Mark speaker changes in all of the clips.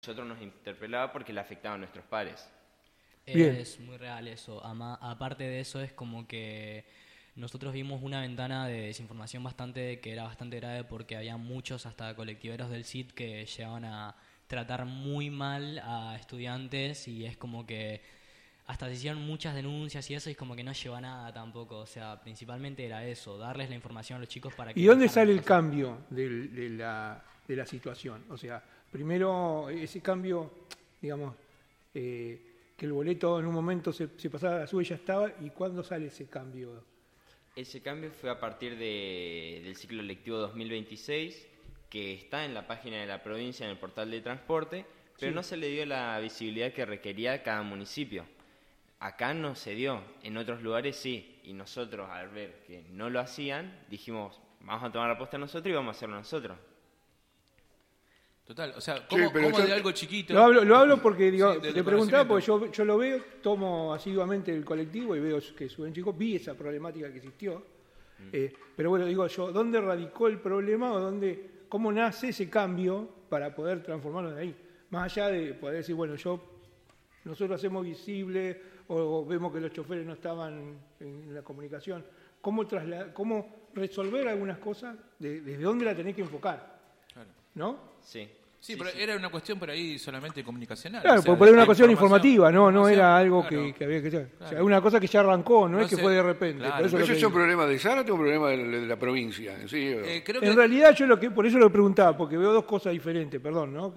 Speaker 1: nosotros nos interpelaba porque le afectaba a nuestros pares.
Speaker 2: Bien.
Speaker 3: Es muy real eso. Aparte de eso, es como que nosotros vimos una ventana de desinformación que era bastante grave, porque había muchos, hasta colectiveros del CID, que llegaban a tratar muy mal a estudiantes, y es como que hasta se hicieron muchas denuncias y eso, y es como que no lleva a nada tampoco. O sea, principalmente era eso, darles la información a los chicos para que...
Speaker 2: ¿Y dónde
Speaker 3: dejaran
Speaker 2: sale
Speaker 3: de
Speaker 2: el
Speaker 3: pasar.
Speaker 2: cambio de la situación? O sea, primero ese cambio, digamos, que el boleto en un momento se pasaba a la SUBE y ya estaba, ¿y cuándo sale ese cambio?
Speaker 1: Ese cambio fue a partir del ciclo lectivo 2026, que está en la página de la provincia, en el portal de transporte, pero
Speaker 2: Sí.
Speaker 1: no se le dio la visibilidad que requería cada municipio. Acá no se dio, en otros lugares sí, y nosotros, al ver que no lo hacían, dijimos, vamos a tomar la posta nosotros y vamos a hacerlo nosotros.
Speaker 4: Total, o sea,
Speaker 5: Sí,
Speaker 4: ¿cómo
Speaker 5: pero yo-
Speaker 4: de algo chiquito?
Speaker 2: Lo hablo porque digo,
Speaker 4: Sí, de
Speaker 2: te preguntaba porque
Speaker 4: conocimiento.
Speaker 2: yo lo veo, tomo asiduamente el colectivo y veo que suben chicos, vi esa problemática que existió, pero bueno, digo yo, ¿dónde radicó el problema o cómo nace ese cambio para poder transformarlo de ahí? Más allá de poder decir, bueno, nosotros hacemos visible o vemos que los choferes no estaban en la comunicación, ¿cómo resolver algunas cosas? ¿Desde dónde la tenés que enfocar?
Speaker 4: Claro.
Speaker 2: ¿No?
Speaker 1: Sí.
Speaker 4: Sí, pero era una cuestión por ahí solamente comunicacional.
Speaker 2: Claro,
Speaker 4: o sea,
Speaker 2: porque era una
Speaker 4: la
Speaker 2: cuestión
Speaker 4: información-
Speaker 2: informativa, no
Speaker 4: información,
Speaker 2: era algo
Speaker 4: claro.
Speaker 2: que había que hacer. O sea,
Speaker 4: Claro.
Speaker 2: es una cosa que ya arrancó, no
Speaker 4: No
Speaker 2: es que
Speaker 4: sé,
Speaker 2: fue de repente.
Speaker 4: claro.
Speaker 2: Por eso
Speaker 5: ¿Pero
Speaker 2: es lo
Speaker 5: eso es
Speaker 2: que
Speaker 5: un
Speaker 2: digo.
Speaker 5: problema de Zárate o un problema de la provincia en sí?
Speaker 4: Creo que
Speaker 2: En realidad por eso lo preguntaba, porque veo dos cosas diferentes, perdón, ¿no?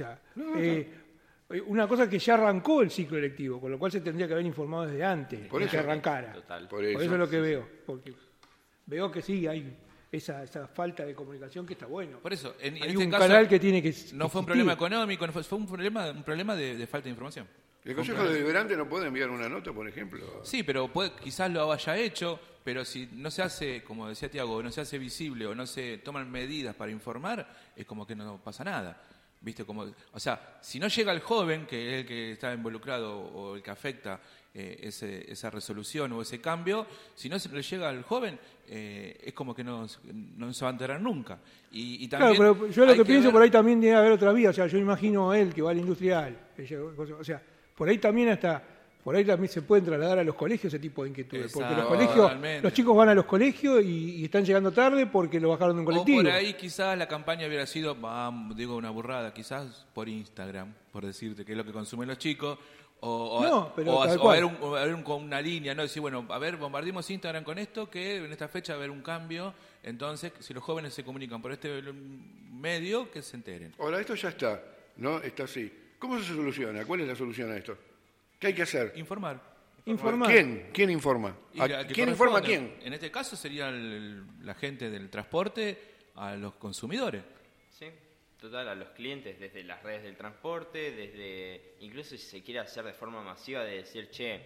Speaker 2: Una cosa que ya arrancó el ciclo electivo, con lo cual se tendría que haber informado desde antes
Speaker 5: Por
Speaker 2: de
Speaker 5: eso.
Speaker 2: que arrancara.
Speaker 1: Total.
Speaker 5: Por
Speaker 2: Por eso
Speaker 5: eso.
Speaker 2: es lo que veo, porque veo que sí hay esa falta de comunicación que está bueno.
Speaker 4: por eso, en
Speaker 2: Hay
Speaker 4: este
Speaker 2: un
Speaker 4: caso
Speaker 2: canal que tiene que
Speaker 4: no fue un
Speaker 2: existir.
Speaker 4: problema económico, fue un problema de falta de información.
Speaker 5: ¿El Consejo Deliberante no puede enviar una nota, por ejemplo?
Speaker 4: Sí, pero quizás lo haya hecho, pero si no se hace, como decía Tiago, no se hace visible o no se toman medidas para informar, es como que no pasa nada. ¿Viste? O sea, si no llega el joven, que es el que está involucrado o el que afecta esa resolución o ese cambio, si no se le llega al joven, es como que no se va a enterar nunca. Y también
Speaker 2: Claro, pero yo lo
Speaker 4: hay
Speaker 2: que pienso
Speaker 4: ver-
Speaker 2: por ahí también tiene que haber otra vía. O sea, yo imagino a él que va al industrial. O sea, por ahí también se pueden trasladar a los colegios ese tipo de inquietudes. Porque los
Speaker 4: Exacto,
Speaker 2: colegios,
Speaker 4: totalmente.
Speaker 2: los chicos van a los colegios y están llegando tarde porque lo bajaron de un
Speaker 4: O
Speaker 2: colectivo.
Speaker 4: por ahí quizás la campaña hubiera sido, digo una burrada, quizás por Instagram, por decirte que es lo que consumen los chicos,
Speaker 2: No, pero tal
Speaker 4: o
Speaker 2: cual.
Speaker 4: haber con una línea, ¿no? Decir, bueno, a ver, bombardimos Instagram con esto, que en esta fecha va a haber un cambio, entonces si los jóvenes se comunican por este medio, que se enteren.
Speaker 5: Ahora, esto ya está, ¿no? Está así. ¿Cómo se soluciona? ¿Cuál es la solución a esto? ¿Qué hay que hacer?
Speaker 4: Informar.
Speaker 2: Informar.
Speaker 5: ¿Quién informa?
Speaker 4: Y la que
Speaker 5: ¿Quién informa a
Speaker 4: corresponde.
Speaker 5: quién?
Speaker 4: En este caso sería la gente del transporte a los consumidores.
Speaker 1: Sí, total, a los clientes, desde las redes del transporte, incluso si se quiere hacer de forma masiva, de decir, che,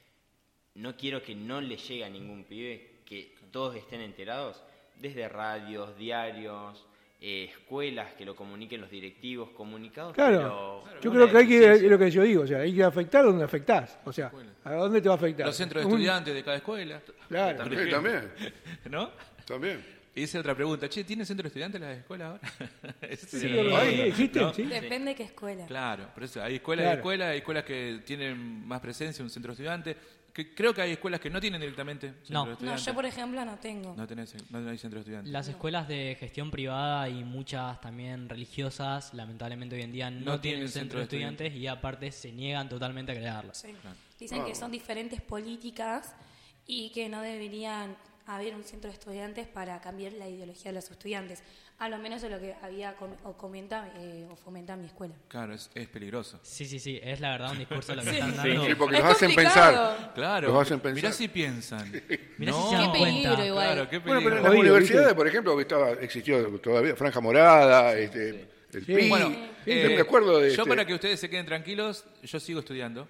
Speaker 1: no quiero que no le llegue a ningún pibe, que todos estén enterados, desde radios, diarios, escuelas, que lo comuniquen los directivos, comunicados.
Speaker 2: Claro,
Speaker 1: pero
Speaker 2: yo
Speaker 1: una
Speaker 2: creo que es
Speaker 1: deficiencia.
Speaker 2: lo que yo digo, o sea, hay que afectar donde afectás, o sea, ¿a dónde te va a afectar?
Speaker 4: Los centros de
Speaker 2: Un-
Speaker 4: estudiantes de cada escuela.
Speaker 2: Claro.
Speaker 5: Sí, también,
Speaker 4: ¿No?
Speaker 5: también.
Speaker 4: Y esa es otra pregunta. Che, ¿tienen centro de estudiantes las escuelas ahora? Esa
Speaker 2: Sí,
Speaker 4: sería la
Speaker 2: ahí
Speaker 4: pregunta,
Speaker 2: existen,
Speaker 4: ¿no?
Speaker 2: sí.
Speaker 6: Depende qué escuela.
Speaker 4: Claro, por eso hay escuelas
Speaker 2: Claro.
Speaker 4: y escuelas, hay escuelas que tienen más presencia, un centro de estudiantes. Que creo que hay escuelas que no tienen directamente centro
Speaker 3: No.
Speaker 4: de
Speaker 6: No,
Speaker 4: estudiantes.
Speaker 6: yo por ejemplo no tengo.
Speaker 4: No hay centro de estudiantes.
Speaker 3: Las escuelas de gestión privada y muchas también religiosas, lamentablemente hoy en día no tienen centro de estudiantes, y aparte se niegan totalmente a crearlos.
Speaker 6: Sí. Dicen que son diferentes políticas y que no deberían haber un centro de estudiantes para cambiar la ideología de los estudiantes. A lo menos es lo que había o fomenta mi escuela.
Speaker 4: Claro, es peligroso.
Speaker 3: Sí, es la verdad un discurso lo que
Speaker 6: Sí.
Speaker 3: están
Speaker 6: Sí,
Speaker 3: dando.
Speaker 5: Sí, porque
Speaker 6: Es
Speaker 5: los hacen
Speaker 6: complicado.
Speaker 5: pensar.
Speaker 4: Claro,
Speaker 5: Los hacen pensar.
Speaker 4: mirá si piensan.
Speaker 3: Mirá
Speaker 4: No,
Speaker 3: si se dan
Speaker 6: Qué
Speaker 3: cuenta.
Speaker 6: peligro igual.
Speaker 4: Claro, qué
Speaker 5: Bueno,
Speaker 4: peligro.
Speaker 5: pero en las
Speaker 2: Oído,
Speaker 5: universidades,
Speaker 2: ¿viste?
Speaker 5: por ejemplo, existió todavía Franja Morada, el
Speaker 2: Sí.
Speaker 5: PI.
Speaker 4: Bueno,
Speaker 5: me acuerdo de
Speaker 4: yo
Speaker 5: este-
Speaker 4: para que ustedes se queden tranquilos, yo sigo estudiando.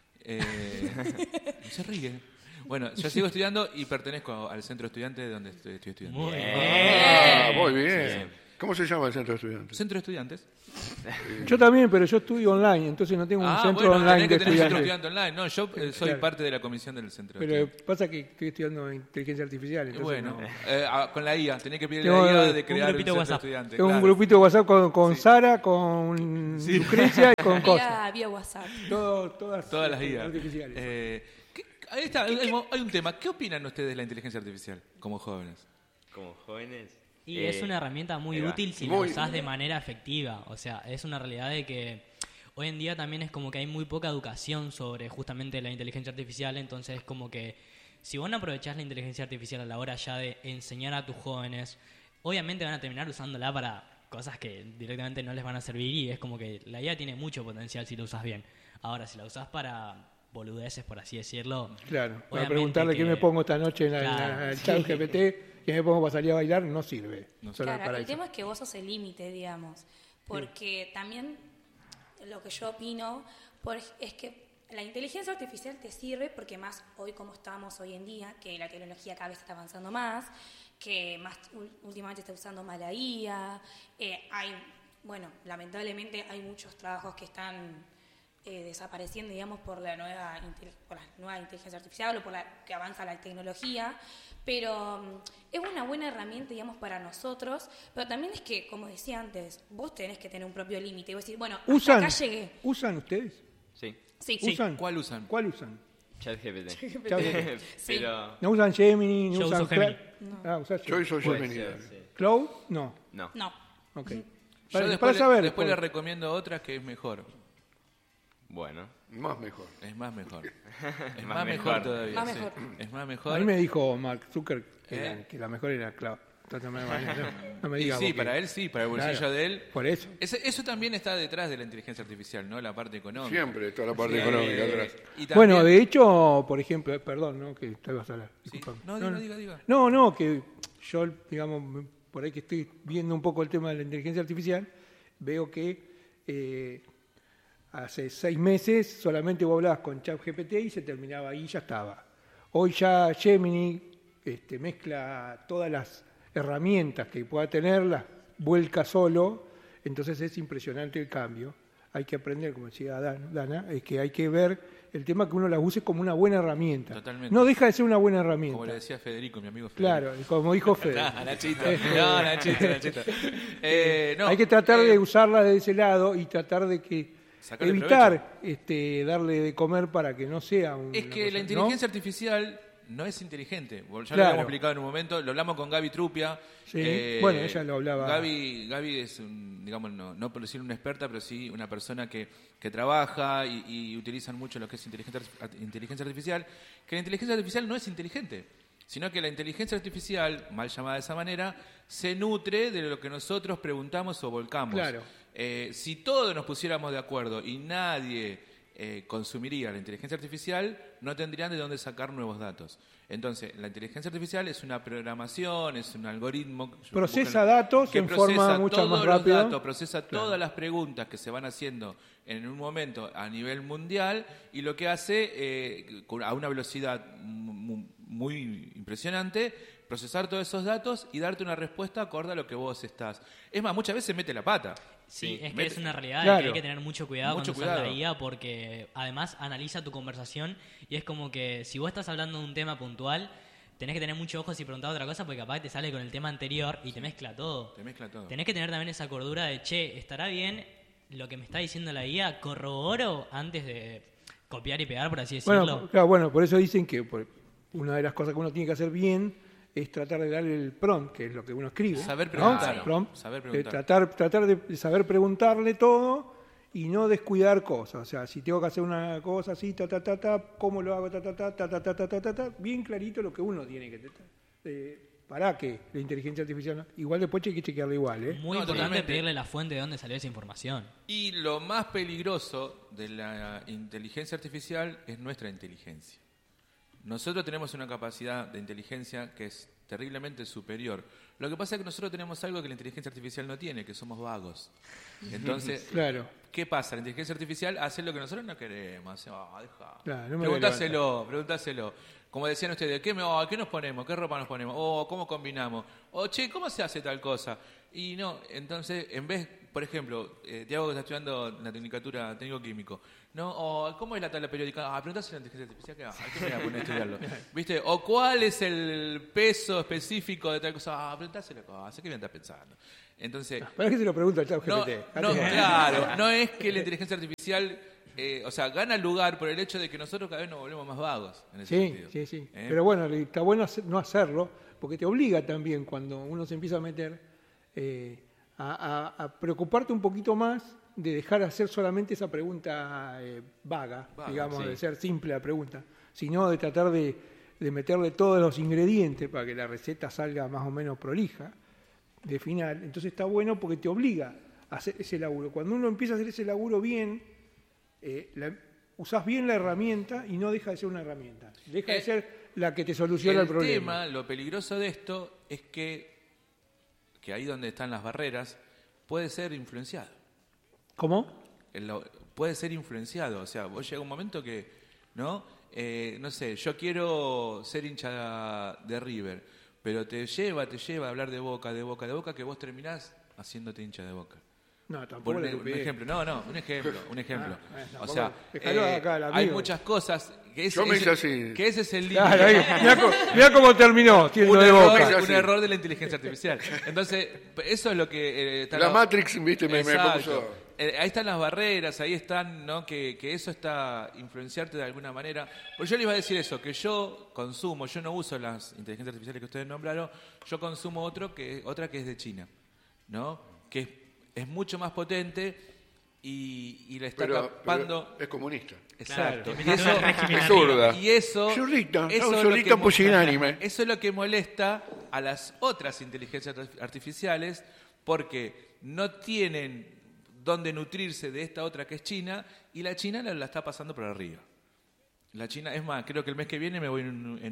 Speaker 4: Se ríe. Bueno, yo sigo estudiando y pertenezco al centro estudiante donde estoy estudiando.
Speaker 3: Muy bien.
Speaker 5: Ah, muy bien. ¿Cómo se llama el centro de estudiantes?
Speaker 4: Centro de estudiantes.
Speaker 2: Yo también, pero yo estudio online, entonces no tengo un centro
Speaker 4: bueno,
Speaker 2: online
Speaker 4: tenés
Speaker 2: de
Speaker 4: que tener centro
Speaker 2: estudiantes.
Speaker 4: estudiante online. No, yo soy
Speaker 2: Claro.
Speaker 4: parte de la comisión del centro de
Speaker 2: Pero
Speaker 4: estudiantes.
Speaker 2: pasa que estoy estudiando inteligencia artificial, entonces
Speaker 4: Bueno,
Speaker 2: no.
Speaker 4: con la IA, tenés que pedirle
Speaker 2: Tengo
Speaker 4: a la IA
Speaker 2: un
Speaker 4: de crear un
Speaker 3: grupito
Speaker 4: centro de
Speaker 3: WhatsApp.
Speaker 4: estudiantes.
Speaker 2: Tengo un
Speaker 4: claro.
Speaker 2: grupito de WhatsApp con Sara, con Lucrecia y con cosas.
Speaker 6: Vía WhatsApp.
Speaker 2: Todas
Speaker 4: Todas las IA.
Speaker 2: artificiales.
Speaker 4: Ahí está, hay un tema. ¿Qué opinan ustedes de la inteligencia artificial como jóvenes?
Speaker 1: Como jóvenes.
Speaker 3: Y es una herramienta muy
Speaker 1: ahí va.
Speaker 3: útil si
Speaker 5: Muy-
Speaker 3: la usás de manera efectiva. O sea, es una realidad de que hoy en día también es como que hay muy poca educación sobre justamente la inteligencia artificial. Entonces es como que si vos no aprovechás la inteligencia artificial a la hora ya de enseñar a tus jóvenes, obviamente van a terminar usándola para cosas que directamente no les van a servir. Y es como que la IA tiene mucho potencial si la usas bien. Ahora, si la usás para boludeces, por así decirlo.
Speaker 2: Claro, para
Speaker 3: obviamente
Speaker 2: preguntarle
Speaker 3: que-
Speaker 2: qué me pongo esta noche en
Speaker 3: Claro,
Speaker 2: el
Speaker 3: sí.
Speaker 2: chat GPT, qué me pongo para salir a bailar, no sirve. Solo
Speaker 6: Claro,
Speaker 2: para
Speaker 6: el
Speaker 2: eso.
Speaker 6: tema es que vos sos el límite, digamos, porque también lo que yo opino es que la inteligencia artificial te sirve porque más hoy como estamos hoy en día, que la tecnología cada vez está avanzando más, que más últimamente está usando más la IA, lamentablemente hay muchos trabajos que están desapareciendo, digamos, por la nueva inteligencia artificial o por la que avanza la tecnología, pero es una buena herramienta, digamos, para nosotros, pero también es que, como decía antes, vos tenés que tener un propio límite y vos decís, bueno, hasta acá llegué.
Speaker 2: ¿Usan ustedes?
Speaker 1: Sí,
Speaker 6: Sí,
Speaker 2: ¿Usan?
Speaker 4: ¿Cuál usan?
Speaker 2: ¿Cuál usan?
Speaker 1: ChatGPT.
Speaker 2: ChatGPT.
Speaker 6: Sí.
Speaker 1: Pero
Speaker 2: ¿No usan Gemini? ¿No
Speaker 3: Yo
Speaker 2: usan
Speaker 3: uso Gemini.
Speaker 2: usás
Speaker 5: Yo uso
Speaker 1: puede
Speaker 5: Gemini.
Speaker 1: ser, sí.
Speaker 2: Cloud? No.
Speaker 1: No.
Speaker 6: No.
Speaker 2: Ok.
Speaker 4: Yo
Speaker 2: Para
Speaker 4: después,
Speaker 2: saber.
Speaker 4: después le
Speaker 2: por-
Speaker 4: recomiendo otra que es mejor.
Speaker 1: Bueno.
Speaker 5: Más mejor.
Speaker 4: Es más mejor. Es
Speaker 1: Más
Speaker 4: más mejor
Speaker 1: mejor.
Speaker 4: todavía.
Speaker 6: Más
Speaker 4: sí.
Speaker 6: mejor.
Speaker 4: Es más
Speaker 2: A
Speaker 4: mejor.
Speaker 2: mí me dijo Mark Zuckerberg
Speaker 4: ¿Eh?
Speaker 2: que la mejor era Cloud. Entonces no me
Speaker 4: Y
Speaker 2: digas
Speaker 4: sí,
Speaker 2: vos que-
Speaker 4: para él sí, para el bolsillo
Speaker 2: Claro,
Speaker 4: de él.
Speaker 2: Por eso.
Speaker 4: Eso también está detrás de la inteligencia artificial, ¿no? La parte económica.
Speaker 5: Siempre, toda la parte
Speaker 4: Sí.
Speaker 5: económica atrás.
Speaker 4: Y también-
Speaker 2: Bueno, de hecho, por ejemplo, perdón, ¿no? Que te vas a hablar.
Speaker 4: Sí.
Speaker 2: disculpame.
Speaker 4: No, diga.
Speaker 2: No, que yo, digamos, por ahí que estoy viendo un poco el tema de la inteligencia artificial, veo que hace 6 meses solamente vos hablabas con ChatGPT y se terminaba ahí y ya estaba. Hoy ya Gemini mezcla todas las herramientas que pueda tener, las vuelca solo, entonces es impresionante el cambio. Hay que aprender, como decía Dana, es que hay que ver el tema que uno la use como una buena herramienta.
Speaker 4: Totalmente.
Speaker 2: No deja de ser una buena herramienta.
Speaker 4: Como le decía Federico, mi amigo Federico.
Speaker 2: Claro, como dijo Fede.
Speaker 4: Nachito. No, Nachito. No,
Speaker 2: Hay que tratar de usarla de ese lado y tratar de que
Speaker 4: Sacarle
Speaker 2: evitar darle de comer para que no sea un.
Speaker 4: Es que la inteligencia artificial no es inteligente. Ya lo
Speaker 2: Claro.
Speaker 4: habíamos explicado en un momento, lo hablamos con Gaby Trupia.
Speaker 2: Sí. Bueno, ella lo hablaba.
Speaker 4: Gaby es, digamos, no por decir una experta, pero sí una persona que trabaja y utilizan mucho lo que es inteligencia artificial, que la inteligencia artificial no es inteligente, sino que la inteligencia artificial, mal llamada de esa manera, se nutre de lo que nosotros preguntamos o volcamos.
Speaker 2: Claro.
Speaker 4: Si todos nos pusiéramos de acuerdo y nadie consumiría la inteligencia artificial, no tendrían de dónde sacar nuevos datos. Entonces, la inteligencia artificial es una programación, es un algoritmo
Speaker 2: Procesa datos
Speaker 4: que
Speaker 2: en forma mucho
Speaker 4: todos
Speaker 2: más
Speaker 4: los
Speaker 2: rápida.
Speaker 4: datos, procesa todas las preguntas que se van haciendo en un momento a nivel mundial y lo que hace a una velocidad muy impresionante, procesar todos esos datos y darte una respuesta acorde a lo que vos estás. Es más, muchas veces mete la pata.
Speaker 3: Sí, es que
Speaker 4: mete-
Speaker 3: es una realidad
Speaker 2: Claro.
Speaker 3: que hay que tener mucho cuidado
Speaker 4: Mucho
Speaker 3: cuando usas la
Speaker 4: cuidado.
Speaker 3: IA porque además analiza tu conversación y es como que si vos estás hablando de un tema puntual, tenés que tener mucho ojo si preguntás otra cosa porque capaz te sale con el tema anterior y te mezcla todo.
Speaker 4: Te mezcla todo.
Speaker 3: Tenés que tener también esa cordura de, che, ¿estará bien lo que me está diciendo la IA? ¿Corroboro antes de copiar y pegar, por así decirlo?
Speaker 2: Bueno, por eso dicen que una de las cosas que uno tiene que hacer bien es tratar de darle el prompt, que es lo que uno escribe.
Speaker 4: Saber
Speaker 2: ¿no?
Speaker 4: preguntar.
Speaker 2: Prompt,
Speaker 4: Saber preguntar.
Speaker 2: tratar de saber preguntarle todo y no descuidar cosas. O sea, si tengo que hacer una cosa así, ¿cómo lo hago? Bien clarito lo que uno tiene que para que la inteligencia artificial, igual después hay que chequearla igual, ¿eh?
Speaker 3: Muy
Speaker 4: No,
Speaker 3: importante
Speaker 4: totalmente.
Speaker 3: pedirle la fuente de dónde salió esa información.
Speaker 4: Y lo más peligroso de la inteligencia artificial es nuestra inteligencia. Nosotros tenemos una capacidad de inteligencia que es terriblemente superior. Lo que pasa es que nosotros tenemos algo que la inteligencia artificial no tiene, que somos vagos. Entonces,
Speaker 2: Claro.
Speaker 4: ¿qué pasa? La inteligencia artificial hace lo que nosotros no queremos. Hace, deja.
Speaker 2: Claro, no me voy a
Speaker 4: Preguntáselo. Como decían ustedes, ¿qué nos ponemos? ¿Qué ropa nos ponemos? ¿Cómo combinamos? Che, ¿cómo se hace tal cosa? Y no, entonces, en vez, por ejemplo, Tiago que está estudiando la tecnicatura técnico-químico, ¿no? ¿Cómo es la tabla periódica? Preguntáselo a la inteligencia artificial, ¿qué me voy a poner a estudiarlo? ¿Viste? ¿O cuál es el peso específico de tal cosa? Preguntáselo, ¿qué bien estás pensando? Entonces,
Speaker 2: ¿Para qué se lo pregunta el ChatGPT?
Speaker 4: claro, no es que la inteligencia artificial, gana lugar por el hecho de que nosotros cada vez nos volvemos más vagos en ese sentido.
Speaker 2: Sí. Pero bueno, está bueno no hacerlo, porque te obliga también cuando uno se empieza a meter a preocuparte un poquito más de dejar de hacer solamente esa pregunta vaga, digamos,
Speaker 1: sí.
Speaker 2: de ser simple la pregunta, sino de tratar de meterle todos los ingredientes para que la receta salga más o menos prolija de final. Entonces está bueno porque te obliga a hacer ese laburo. Cuando uno empieza a hacer ese laburo bien, usás bien la herramienta y no deja de ser una herramienta. Deja de ser la que te soluciona el problema.
Speaker 4: Lo peligroso de esto es que ahí donde están las barreras, puede ser influenciado.
Speaker 2: ¿Cómo?
Speaker 4: Puede ser influenciado. O sea, vos llega un momento que, ¿no? No sé, yo quiero ser hincha de River, pero te lleva a hablar de Boca, que vos terminás haciénese hincha de Boca.
Speaker 2: No, tampoco
Speaker 4: Un ejemplo. Un ejemplo. O sea,
Speaker 2: acá,
Speaker 4: hay muchas cosas que
Speaker 5: Yo me hice así.
Speaker 4: que ese es el límite.
Speaker 2: Claro, mirá cómo terminó, siendo
Speaker 4: un
Speaker 2: de Boca.
Speaker 4: error de la inteligencia artificial. Entonces, eso es lo que... está
Speaker 5: La Matrix, viste, me
Speaker 4: Exacto.
Speaker 5: puso...
Speaker 4: Ahí están las barreras, ahí están, ¿no? Que eso está influenciarte de alguna manera. Pues yo les iba a decir eso, que yo no uso las inteligencias artificiales que ustedes nombraron, yo consumo otra que es de China, ¿no? Que es mucho más potente y la está capando...
Speaker 5: Pero es comunista.
Speaker 4: Exacto.
Speaker 3: Claro,
Speaker 4: Y eso,
Speaker 5: Es zurda.
Speaker 4: y eso,
Speaker 5: Zurdita,
Speaker 4: eso es
Speaker 5: zurdita
Speaker 4: lo que
Speaker 5: pusilánime.
Speaker 4: eso es lo que molesta a las otras inteligencias artificiales porque no tienen dónde nutrirse de esta otra que es China y la China la está pasando por arriba. La China, es más, creo que el mes que viene me voy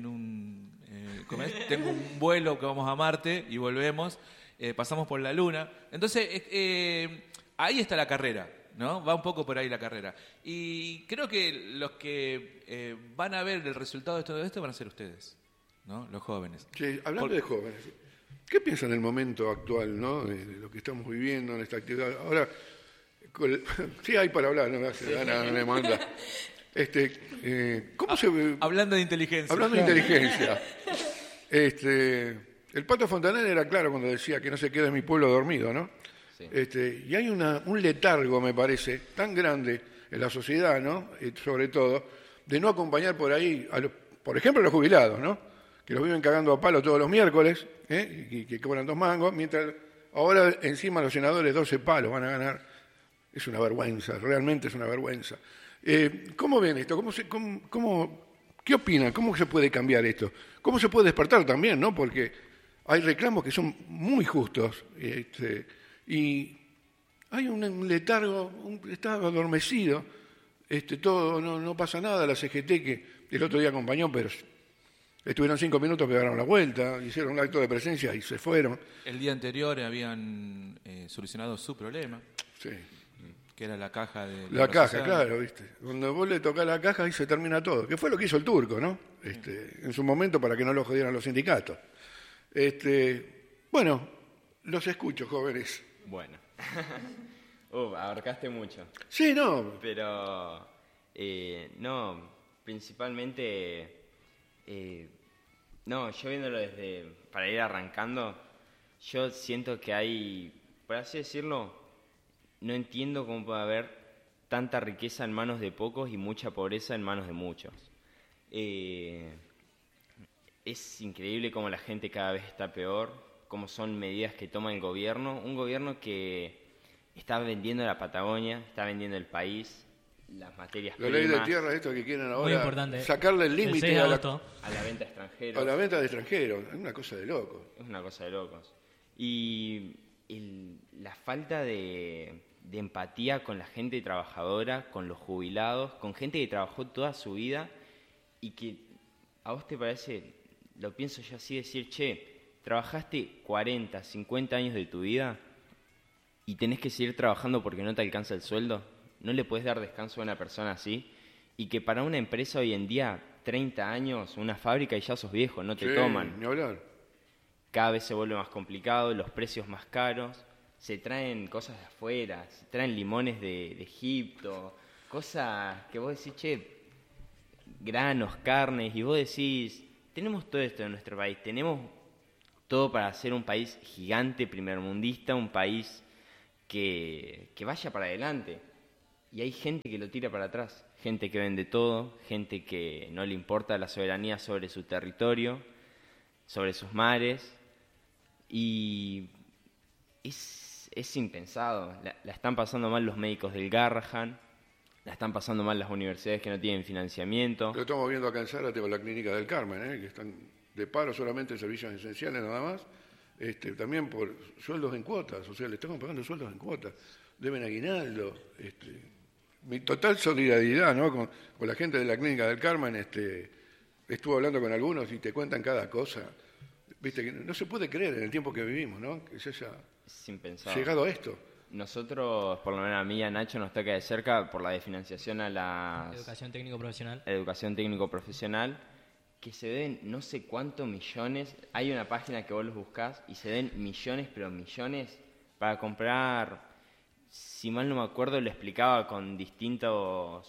Speaker 4: tengo un vuelo que vamos a Marte y volvemos, pasamos por la Luna. Entonces, ahí está la carrera, ¿no? Va un poco por ahí la carrera. Y creo que los que van a ver el resultado de todo esto van a ser ustedes, ¿no? Los jóvenes.
Speaker 5: Sí, hablando de jóvenes, ¿qué piensan del momento actual, ¿no? De lo que estamos viviendo en esta actividad? Ahora, sí hay para hablar, no me hace ganas, me manda. ¿Cómo se ve?
Speaker 4: Hablando de inteligencia.
Speaker 5: Hablando de inteligencia. El Pato Fontanella era claro cuando decía que no se quede en mi pueblo dormido, ¿no?
Speaker 1: Sí.
Speaker 5: Y hay un letargo, me parece, tan grande en la sociedad, ¿no? Sobre todo, de no acompañar por ahí, por ejemplo, a los jubilados, ¿no? Que los viven cagando a palo todos los miércoles, y que cobran 2 mangos, mientras ahora encima los senadores 12 palos van a ganar. Es una vergüenza, realmente es una vergüenza. ¿Cómo ven esto? ¿Qué opinan? ¿Cómo se puede cambiar esto? ¿Cómo se puede despertar también, no? Porque hay reclamos que son muy justos y hay un letargo, está adormecido, todo, no pasa nada. La CGT que el otro día acompañó, pero estuvieron 5 minutos, pegaron la vuelta, hicieron un acto de presencia y se fueron.
Speaker 4: El día anterior habían solucionado su problema.
Speaker 5: Sí.
Speaker 4: Que era la caja de...
Speaker 5: La caja, claro, ¿viste? Cuando vos le tocás la caja, ahí se termina todo. Que fue lo que hizo el turco, ¿no? En su momento, para que no lo jodieran los sindicatos. Bueno, los escucho, jóvenes.
Speaker 1: Bueno. Abarcaste mucho.
Speaker 5: Sí, no.
Speaker 1: Pero, no, principalmente, no, yo viéndolo para ir arrancando, yo siento que hay, por así decirlo, no entiendo cómo puede haber tanta riqueza en manos de pocos y mucha pobreza en manos de muchos. Es increíble cómo la gente cada vez está peor, cómo son medidas que toma el gobierno. Un gobierno que está vendiendo la Patagonia, está vendiendo el país, las materias
Speaker 5: La
Speaker 1: primas.
Speaker 5: ley de tierra, esto que quieren
Speaker 3: Muy
Speaker 5: ahora,
Speaker 3: importante.
Speaker 5: sacarle el
Speaker 3: El 6
Speaker 5: límite
Speaker 3: de
Speaker 5: a
Speaker 3: agosto.
Speaker 1: A la venta extranjera.
Speaker 5: la venta de extranjeros. Es una cosa de loco.
Speaker 1: Es una cosa de locos. Y la falta de empatía con la gente trabajadora, con los jubilados, con gente que trabajó toda su vida y que a vos te parece lo pienso yo así, decir, che, trabajaste 40, 50 años de tu vida y tenés que seguir trabajando porque no te alcanza el sueldo. No le puedes dar descanso a una persona así. Y que para una empresa hoy en día, 30 años, una fábrica y ya sos viejo, no te
Speaker 5: Sí,
Speaker 1: toman.
Speaker 5: ni hablar.
Speaker 1: Cada vez se vuelve más complicado, los precios más caros, se traen cosas de afuera, se traen limones de Egipto, cosas que vos decís, che, granos, carnes, y vos decís, tenemos todo esto en nuestro país, tenemos todo para ser un país gigante, primermundista, un país que vaya para adelante. Y hay gente que lo tira para atrás, gente que vende todo, gente que no le importa la soberanía sobre su territorio, sobre sus mares, y es impensado. La están pasando mal los médicos del Garrahan, la están pasando mal las universidades que no tienen financiamiento.
Speaker 5: Lo estamos viendo acá en Zárate con la Clínica del Carmen, que están de paro solamente en servicios esenciales nada más, también por sueldos en cuotas, o sea, le estamos pagando sueldos en cuotas, deben aguinaldo. Mi total solidaridad, ¿no?, con la gente de la Clínica del Carmen. Estuve hablando con algunos y te cuentan cada cosa. Viste que no se puede creer en el tiempo que vivimos, ¿no?, que se haya
Speaker 1: Es impensado.
Speaker 5: llegado a esto.
Speaker 1: Nosotros, por lo menos a mí y a Nacho, nos toca de cerca por la desfinanciación a la
Speaker 3: Educación técnico-profesional.
Speaker 1: educación técnico-profesional, que se den no sé cuántos millones. Hay una página que vos los buscás y se den millones, pero millones, para comprar, si mal no me acuerdo, lo explicaba con distintos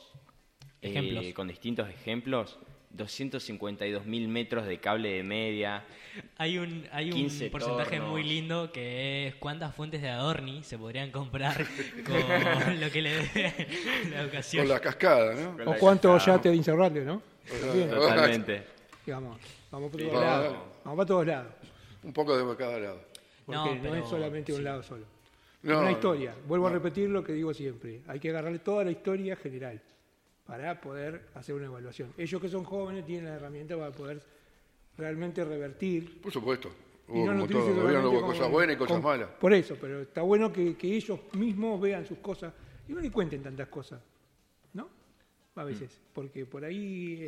Speaker 1: ejemplos, 252.000 metros de cable de media.
Speaker 3: Hay un
Speaker 1: 15
Speaker 3: porcentaje
Speaker 1: tornos.
Speaker 3: muy lindo que es cuántas fuentes de Adorni se podrían comprar con lo que le dé la educación.
Speaker 5: Con la cascada, ¿no?
Speaker 1: Con
Speaker 2: O
Speaker 1: la
Speaker 2: cuánto
Speaker 1: cascada.
Speaker 2: yates de Incerrable, ¿no? También,
Speaker 1: Totalmente.
Speaker 2: digamos, vamos por
Speaker 5: Sí.
Speaker 2: todos lados. Vamos para todos lados.
Speaker 5: Un poco de cada lado.
Speaker 2: Porque
Speaker 3: No,
Speaker 2: no,
Speaker 3: pero
Speaker 2: es solamente un
Speaker 3: sí.
Speaker 2: lado solo.
Speaker 5: No,
Speaker 2: Una historia. Vuelvo a repetir lo que digo siempre. Hay que agarrarle toda la historia general para poder hacer una evaluación. Ellos que son jóvenes tienen la herramienta para poder realmente revertir.
Speaker 5: Por supuesto.
Speaker 2: Y
Speaker 5: Hubo
Speaker 2: no
Speaker 5: como
Speaker 2: nutrirse
Speaker 5: todo el gobierno,
Speaker 2: solamente
Speaker 5: hubo cosas buenas y cosas malas.
Speaker 2: Por eso, pero está bueno que ellos mismos vean sus cosas y no le cuenten tantas cosas, ¿no? A veces, porque por ahí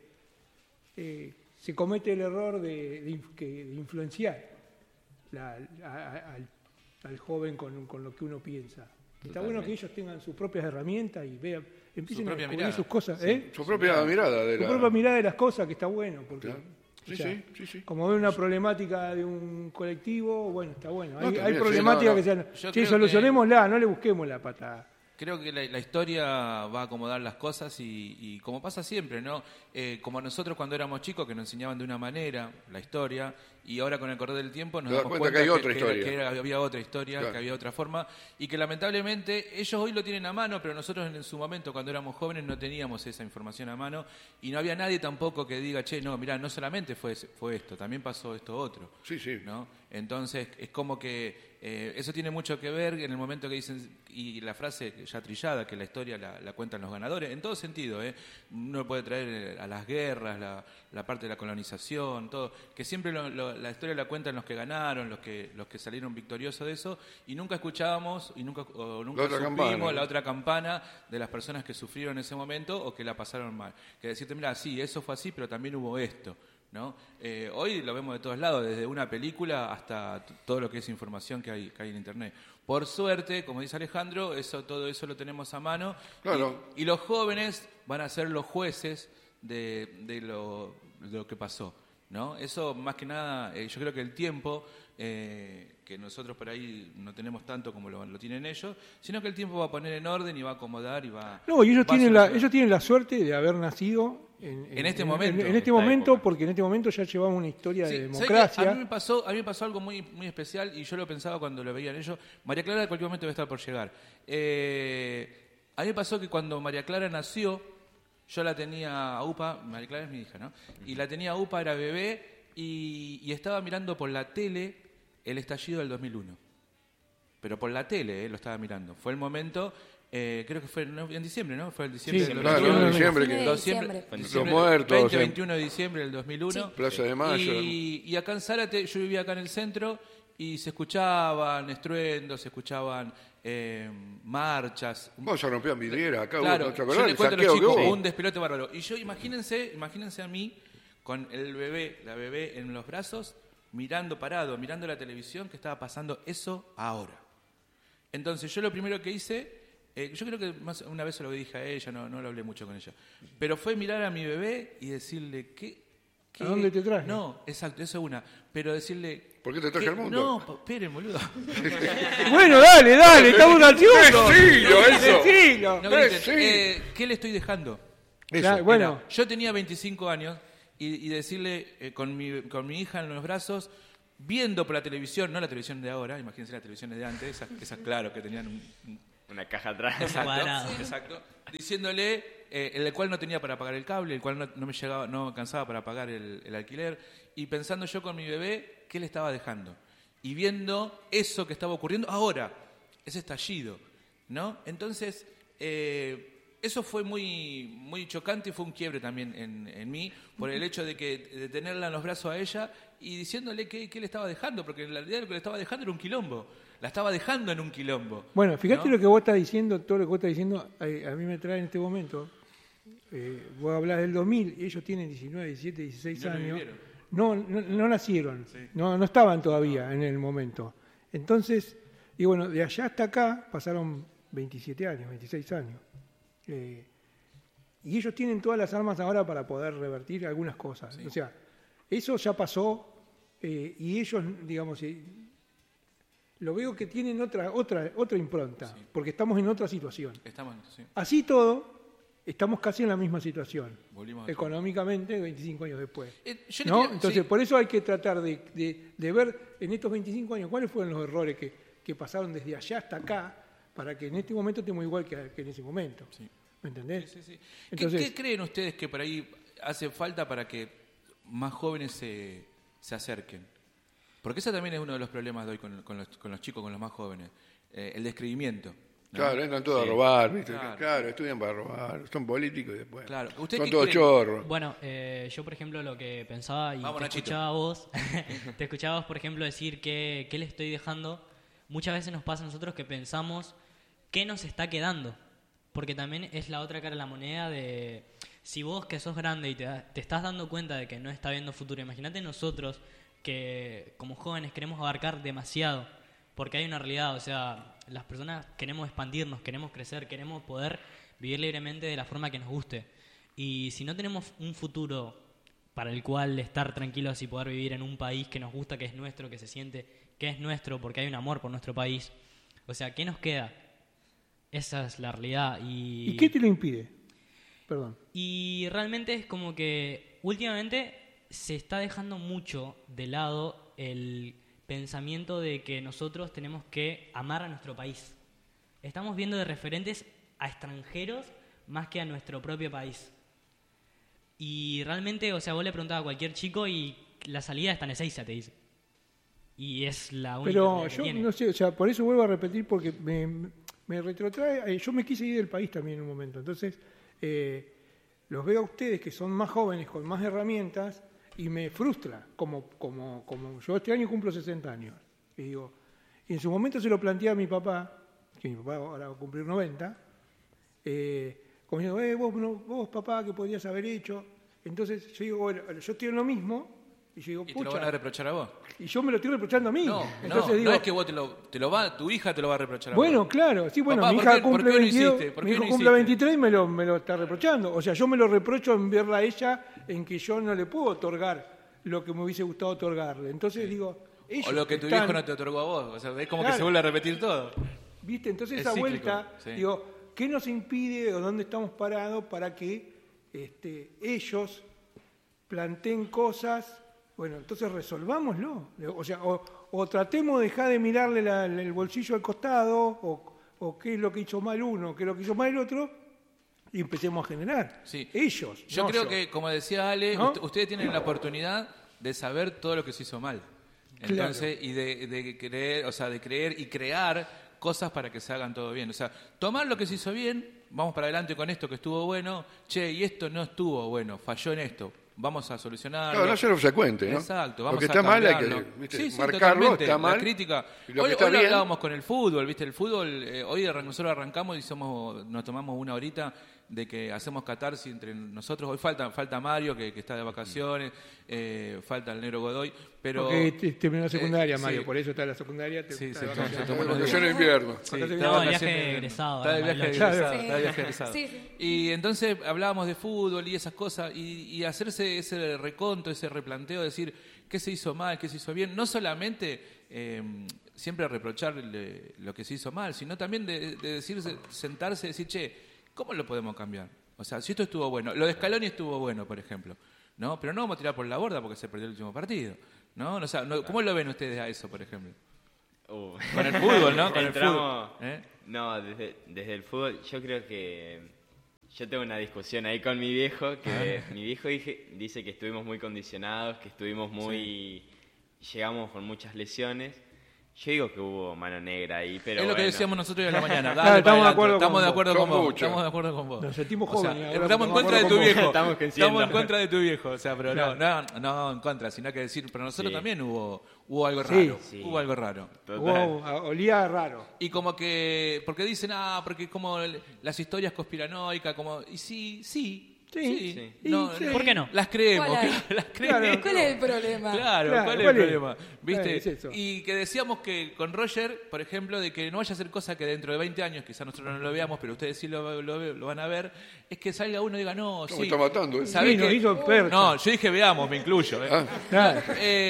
Speaker 2: se comete el error de influenciar al joven con lo que uno piensa. Está bueno que ellos tengan sus propias herramientas y vean, empiecen a
Speaker 4: propia
Speaker 2: descubrir
Speaker 4: mirada.
Speaker 2: sus cosas,
Speaker 5: Su propia mirada de
Speaker 2: su
Speaker 5: la...
Speaker 2: propia mirada de las cosas, que está bueno, porque
Speaker 5: Claro. Sí,
Speaker 2: o sea,
Speaker 5: sí.
Speaker 2: como ve una problemática de un colectivo, bueno, está bueno.
Speaker 5: No,
Speaker 2: Hay
Speaker 5: también, sí,
Speaker 2: problemáticas
Speaker 5: no.
Speaker 2: que sean,
Speaker 4: Yo
Speaker 2: che,
Speaker 4: creo
Speaker 2: solucionémosla, no le busquemos la patada.
Speaker 4: Creo que la historia va a acomodar las cosas y como pasa siempre, ¿no? Como nosotros cuando éramos chicos que nos enseñaban de una manera la historia y ahora con el correr del tiempo nos
Speaker 5: Te das
Speaker 4: damos
Speaker 5: cuenta
Speaker 4: cuenta
Speaker 5: que hay otra historia.
Speaker 4: había otra historia,
Speaker 5: Claro.
Speaker 4: que había otra forma y que lamentablemente ellos hoy lo tienen a mano, pero nosotros en su momento cuando éramos jóvenes no teníamos esa información a mano y no había nadie tampoco que diga, che, no, mirá, no solamente fue esto, también pasó esto otro.
Speaker 5: Sí, sí.
Speaker 4: ¿No? Entonces es como que eso tiene mucho que ver en el momento que dicen, y la frase ya trillada, que la historia la cuentan los ganadores, en todo sentido, uno puede traer a las guerras, la parte de la colonización, todo, que siempre la historia la cuentan los que ganaron, los que salieron victoriosos de eso, y nunca escuchábamos, y nunca
Speaker 5: La otra
Speaker 4: supimos
Speaker 5: campana.
Speaker 4: la otra campana de las personas que sufrieron en ese momento o que la pasaron mal. Que decirte, mira, sí, eso fue así, pero también hubo esto. ¿No? Hoy lo vemos de todos lados, desde una película hasta todo lo que es información que hay en internet. Por suerte, como dice Alejandro, todo eso lo tenemos a mano.
Speaker 5: Claro.
Speaker 4: Y los jóvenes van a ser los jueces de lo que pasó. ¿No? eso más que nada, yo creo que el tiempo, que nosotros por ahí no tenemos tanto como lo tienen ellos, sino que el tiempo va a poner en orden y va a acomodar y va...
Speaker 2: No, y ellos
Speaker 4: va a
Speaker 2: tienen
Speaker 4: solucionar.
Speaker 2: ellos tienen la suerte de haber nacido
Speaker 4: En este momento.
Speaker 2: en este
Speaker 1: En esta
Speaker 2: momento,
Speaker 1: época.
Speaker 2: porque en este momento ya llevamos una historia
Speaker 4: Sí,
Speaker 2: de
Speaker 4: ¿sabés
Speaker 2: democracia.
Speaker 4: qué? A mí me pasó algo muy, muy especial y yo lo pensaba cuando lo veían ellos. María Clara de cualquier momento debe estar por llegar. A mí me pasó que cuando María Clara nació, yo la tenía a UPA, María Clara es mi hija, ¿no? Y la tenía a UPA, era bebé, y estaba mirando por la tele el estallido del 2001. Pero por la tele lo estaba mirando. Fue el momento, creo que fue en diciembre, ¿no? Fue el diciembre
Speaker 2: Sí,
Speaker 4: del
Speaker 5: claro,
Speaker 4: 2001.
Speaker 5: en diciembre
Speaker 6: Fines
Speaker 5: que-
Speaker 6: de
Speaker 4: Diciembre,
Speaker 6: diciembre.
Speaker 5: Los muertos,
Speaker 4: 20,
Speaker 5: sí.
Speaker 4: 21 de diciembre del 2001.
Speaker 6: Sí.
Speaker 5: Plaza de Mayo.
Speaker 4: Y acá en Zárate, yo vivía acá en el centro y se escuchaban estruendos, se escuchaban marchas.
Speaker 5: Vos se rompían vidrieras acá,
Speaker 4: Claro,
Speaker 5: ¿te
Speaker 4: yo
Speaker 5: acordás
Speaker 4: les
Speaker 5: del
Speaker 4: cuento a los
Speaker 5: saqueo que
Speaker 4: chicos,
Speaker 5: hubo?
Speaker 4: un despelote bárbaro. Y yo, imagínense a mí con la bebé en los brazos, mirando la televisión, que estaba pasando eso ahora. Entonces yo lo primero que hice, yo creo que una vez se lo dije a ella, no lo hablé mucho con ella, pero fue mirar a mi bebé y decirle, ¿qué?
Speaker 2: ¿A dónde te traje?
Speaker 4: No, exacto, eso es una. Pero decirle...
Speaker 5: ¿Por qué te traje al mundo?
Speaker 4: No, esperen, boludo.
Speaker 2: Bueno, dale, estamos ansiosos.
Speaker 5: ¡Decilo eso!
Speaker 2: Decilo.
Speaker 4: No, griten.
Speaker 5: Sí.
Speaker 4: ¿Qué le estoy dejando?
Speaker 5: Eso.
Speaker 2: Claro, bueno,
Speaker 4: Era, yo tenía 25 años y decirle con mi hija en los brazos, viendo por la televisión, no la televisión de ahora, imagínense la televisión de antes, esas claro que tenían
Speaker 1: Una caja atrás.
Speaker 3: Cuadrado.
Speaker 4: exacto, diciéndole el cual no tenía para pagar el cable, el cual no me llegaba, no alcanzaba para pagar el alquiler, y pensando yo con mi bebé qué le estaba dejando y viendo eso que estaba ocurriendo ahora, ese estallido, ¿no? Entonces eso fue muy muy chocante y fue un quiebre también en mí por el hecho de tenerla en los brazos a ella y diciéndole qué le estaba dejando, porque en realidad lo que le estaba dejando era un quilombo. La estaba dejando en un quilombo.
Speaker 2: bueno, fíjate
Speaker 4: ¿no?
Speaker 2: lo que vos estás diciendo, todo lo que vos estás diciendo, a mí me trae en este momento. Vos hablás del 2000, y ellos tienen 19, 17, 16
Speaker 4: Y no lo
Speaker 2: años.
Speaker 4: vivieron.
Speaker 2: No nacieron,
Speaker 4: Sí.
Speaker 2: no estaban todavía en el momento. Entonces, y bueno, de allá hasta acá pasaron 27 años, 26 años. Y ellos tienen todas las armas ahora para poder revertir algunas cosas.
Speaker 4: Sí.
Speaker 2: O sea, eso ya pasó y ellos, digamos, lo veo que tienen otra impronta,
Speaker 4: Sí.
Speaker 2: porque estamos en otra situación.
Speaker 4: Estamos, sí,
Speaker 2: Así todo, estamos casi en la misma situación,
Speaker 4: volvimos a
Speaker 2: económicamente 25 años después.
Speaker 4: yo le
Speaker 2: ¿No?
Speaker 4: quería-
Speaker 2: Entonces,
Speaker 4: sí.
Speaker 2: por eso hay que tratar de ver en estos 25 años cuáles fueron los errores que pasaron desde allá hasta acá, para que en este momento estemos igual que en ese momento.
Speaker 4: Sí.
Speaker 2: ¿Me entendés?
Speaker 4: Sí, sí, sí.
Speaker 2: Entonces-
Speaker 4: ¿Qué creen ustedes que por ahí hace falta para que más jóvenes se acerquen? Porque ese también es uno de los problemas de hoy con los chicos, con los más jóvenes. El descreimiento. ¿no?
Speaker 5: Claro, entran todos
Speaker 1: Sí.
Speaker 5: a robar, ¿viste?
Speaker 4: Claro.
Speaker 5: Claro, estudian para robar, son políticos y después.
Speaker 4: Claro. ¿Usted
Speaker 5: Son
Speaker 4: qué
Speaker 5: todos
Speaker 4: cree?
Speaker 5: chorros.
Speaker 3: Bueno, yo por ejemplo lo que pensaba y
Speaker 4: Vamos,
Speaker 3: te
Speaker 4: Nachito.
Speaker 3: escuchaba vos, te escuchaba vos, por ejemplo, decir qué le estoy dejando. Muchas veces nos pasa a nosotros que pensamos qué nos está quedando, porque también es la otra cara de la moneda de si vos que sos grande y te estás dando cuenta de que no está viendo futuro, imagínate nosotros que como jóvenes queremos abarcar demasiado, porque hay una realidad, o sea, las personas queremos expandirnos, queremos crecer, queremos poder vivir libremente de la forma que nos guste. Y si no tenemos un futuro para el cual estar tranquilos y poder vivir en un país que nos gusta, que es nuestro, que se siente que es nuestro, porque hay un amor por nuestro país, o sea, ¿qué nos queda? Esa es la realidad.
Speaker 2: ¿Y qué te lo impide? Perdón.
Speaker 3: Y realmente es como que últimamente se está dejando mucho de lado el pensamiento de que nosotros tenemos que amar a nuestro país. Estamos viendo de referentes a extranjeros más que a nuestro propio país. Y realmente, o sea, vos le preguntabas a cualquier chico y la salida está en Ezeiza, te dice. Y es la única
Speaker 2: Pero
Speaker 3: salida que
Speaker 2: yo
Speaker 3: tiene.
Speaker 2: no sé, o sea, por eso vuelvo a repetir, porque me retrotrae, yo me quise ir del país también en un momento, entonces los veo a ustedes que son más jóvenes, con más herramientas, y me frustra, como yo este año cumplo 60 años, y digo, y en su momento se lo planteé a mi papá, que mi papá ahora va a cumplir 90, como diciendo, vos papá, ¿qué podrías haber hecho? Entonces yo digo, bueno, yo estoy en lo mismo, y yo digo,
Speaker 4: ¿Y te lo van a reprochar a vos?
Speaker 2: y yo me lo estoy reprochando a mí.
Speaker 4: No,
Speaker 2: Entonces
Speaker 4: no,
Speaker 2: digo,
Speaker 4: no es que vos tu hija te lo va a reprochar a
Speaker 2: bueno,
Speaker 4: vos.
Speaker 2: claro, sí, bueno,
Speaker 4: Papá,
Speaker 2: mi
Speaker 4: ¿por
Speaker 2: hija
Speaker 4: qué- por
Speaker 2: cumple
Speaker 4: qué no
Speaker 2: 22,
Speaker 4: hiciste? ¿Por
Speaker 2: mi
Speaker 4: qué
Speaker 2: hijo
Speaker 4: no
Speaker 2: cumple
Speaker 4: hiciste?
Speaker 2: 23 y me lo está reprochando. O sea, yo me lo reprocho en verla a ella en que yo no le puedo otorgar lo que me hubiese gustado otorgarle. Entonces digo, ellos
Speaker 4: O lo que tu
Speaker 2: están-
Speaker 4: viejo no te otorgó a vos. O sea, es como que
Speaker 2: Claro.
Speaker 4: se vuelve a repetir todo.
Speaker 2: ¿Viste? Entonces
Speaker 4: Es
Speaker 2: esa
Speaker 4: cíclico,
Speaker 2: vuelta,
Speaker 4: sí.
Speaker 2: digo, ¿qué nos impide o dónde estamos parados para que ellos planteen cosas? Bueno, entonces resolvámoslo. O sea, o tratemos de dejar de mirarle el bolsillo al costado, o qué es lo que hizo mal uno, qué es lo que hizo mal el otro, y empecemos a generar.
Speaker 4: Sí.
Speaker 2: Ellos.
Speaker 4: Yo
Speaker 2: no
Speaker 4: creo
Speaker 2: yo.
Speaker 4: que, como decía Ale,
Speaker 2: ¿No?
Speaker 4: ustedes tienen la oportunidad de saber todo lo que se hizo mal. Entonces, y de creer, o sea, de creer y crear cosas para que se hagan todo bien. O sea, tomar lo que se hizo bien, vamos para adelante con esto que estuvo bueno, che, y esto no estuvo bueno, falló en esto. vamos a solucionarlo.
Speaker 5: Claro, no ser obsecuente, ¿no?
Speaker 4: Exacto,
Speaker 5: Lo
Speaker 4: vamos
Speaker 5: que
Speaker 4: a
Speaker 5: está mal hay
Speaker 4: cambiarlo.
Speaker 5: que, ¿viste?
Speaker 4: Sí, sí,
Speaker 5: marcarlo,
Speaker 4: totalmente.
Speaker 5: está mal.
Speaker 4: La crítica.
Speaker 5: Y lo que
Speaker 4: Hoy,
Speaker 5: está
Speaker 4: hoy lo
Speaker 5: bien-
Speaker 4: hablábamos con el fútbol, ¿viste? El fútbol, hoy nosotros arrancamos y nos tomamos una horita de que hacemos catarsis entre nosotros. Hoy falta Mario, que está de vacaciones, falta el Negro Godoy, pero...
Speaker 2: Porque terminó la secundaria,
Speaker 4: sí.
Speaker 2: Mario, por eso está en la secundaria.
Speaker 4: Sí,
Speaker 2: está
Speaker 4: se
Speaker 2: de
Speaker 4: tomó-
Speaker 2: vacaciones.
Speaker 4: se tomó unos
Speaker 5: Vacaciones de
Speaker 4: días.
Speaker 5: invierno.
Speaker 4: Sí,
Speaker 2: No,
Speaker 4: está de
Speaker 3: viaje
Speaker 4: vacaciones.
Speaker 3: egresado,
Speaker 4: Está de viaje
Speaker 3: Bariloche.
Speaker 4: egresado.
Speaker 6: Sí.
Speaker 4: Está de viaje egresado.
Speaker 6: Sí, sí.
Speaker 4: Y entonces hablábamos de fútbol y esas cosas y hacerse ese reconto, ese replanteo, decir qué se hizo mal, qué se hizo bien, no solamente siempre reprochar lo que se hizo mal, sino también de decirse, sentarse y decir, che, ¿cómo lo podemos cambiar? O sea, si esto estuvo bueno, lo de Scaloni estuvo bueno, por ejemplo, ¿no? Pero no vamos a tirar por la borda porque se perdió el último partido, ¿no? O sea, ¿cómo lo ven ustedes a eso, por ejemplo? Con el fútbol, ¿no? Con el
Speaker 1: Entramos-
Speaker 4: fútbol. ¿Eh?
Speaker 1: No, desde el fútbol, yo creo que yo tengo una discusión ahí con mi viejo, que mi viejo dice que estuvimos muy condicionados, que estuvimos llegamos con muchas lesiones. Yo digo que hubo mano negra ahí, pero
Speaker 4: Es lo que
Speaker 1: bueno.
Speaker 4: decíamos nosotros hoy en la mañana.
Speaker 2: Claro,
Speaker 4: Dale,
Speaker 2: estamos de
Speaker 4: para
Speaker 2: acuerdo
Speaker 4: adelante. Estamos
Speaker 2: con
Speaker 4: de
Speaker 2: vos.
Speaker 4: acuerdo
Speaker 5: Son
Speaker 4: con vos.
Speaker 5: muchos.
Speaker 4: Estamos de acuerdo con vos.
Speaker 2: Nos sentimos
Speaker 4: O sea,
Speaker 2: jóvenes. ahora
Speaker 4: estamos en
Speaker 2: de
Speaker 4: contra de tu
Speaker 2: acuerdo con
Speaker 4: viejo.
Speaker 2: vos.
Speaker 1: Estamos creciendo.
Speaker 4: Estamos en contra de tu viejo. O sea, pero
Speaker 2: Claro.
Speaker 4: no en contra, sino que decir, pero nosotros
Speaker 1: Sí.
Speaker 4: también hubo algo
Speaker 2: Sí.
Speaker 4: raro.
Speaker 1: Sí.
Speaker 4: Hubo algo raro.
Speaker 1: Total.
Speaker 2: Wow, olía raro.
Speaker 4: Y como que, porque dicen, porque como las historias conspiranoicas, como, y sí.
Speaker 2: Sí.
Speaker 4: No,
Speaker 2: Sí.
Speaker 3: ¿Por qué no?
Speaker 4: Las creemos,
Speaker 6: ¿Cuál hay?
Speaker 4: claro, las creemos.
Speaker 2: Claro.
Speaker 6: ¿Cuál es el problema?
Speaker 4: Claro,
Speaker 2: Claro,
Speaker 4: ¿cuál es
Speaker 2: ¿cuál
Speaker 4: el
Speaker 2: es?
Speaker 4: problema? ¿Viste?
Speaker 2: Es eso.
Speaker 4: Y que decíamos que con Roger, por ejemplo, de que no vaya a ser cosa que dentro de 20 años, quizás nosotros no lo veamos, pero ustedes sí lo van a ver, es que salga uno y diga, no,
Speaker 5: No,
Speaker 4: sí.
Speaker 5: me está matando, ¿eh?
Speaker 4: ¿Sabés
Speaker 2: Sí, nos
Speaker 4: qué?
Speaker 2: hizo percha.
Speaker 4: No, yo dije veamos, me incluyo. ¿eh?
Speaker 2: Claro.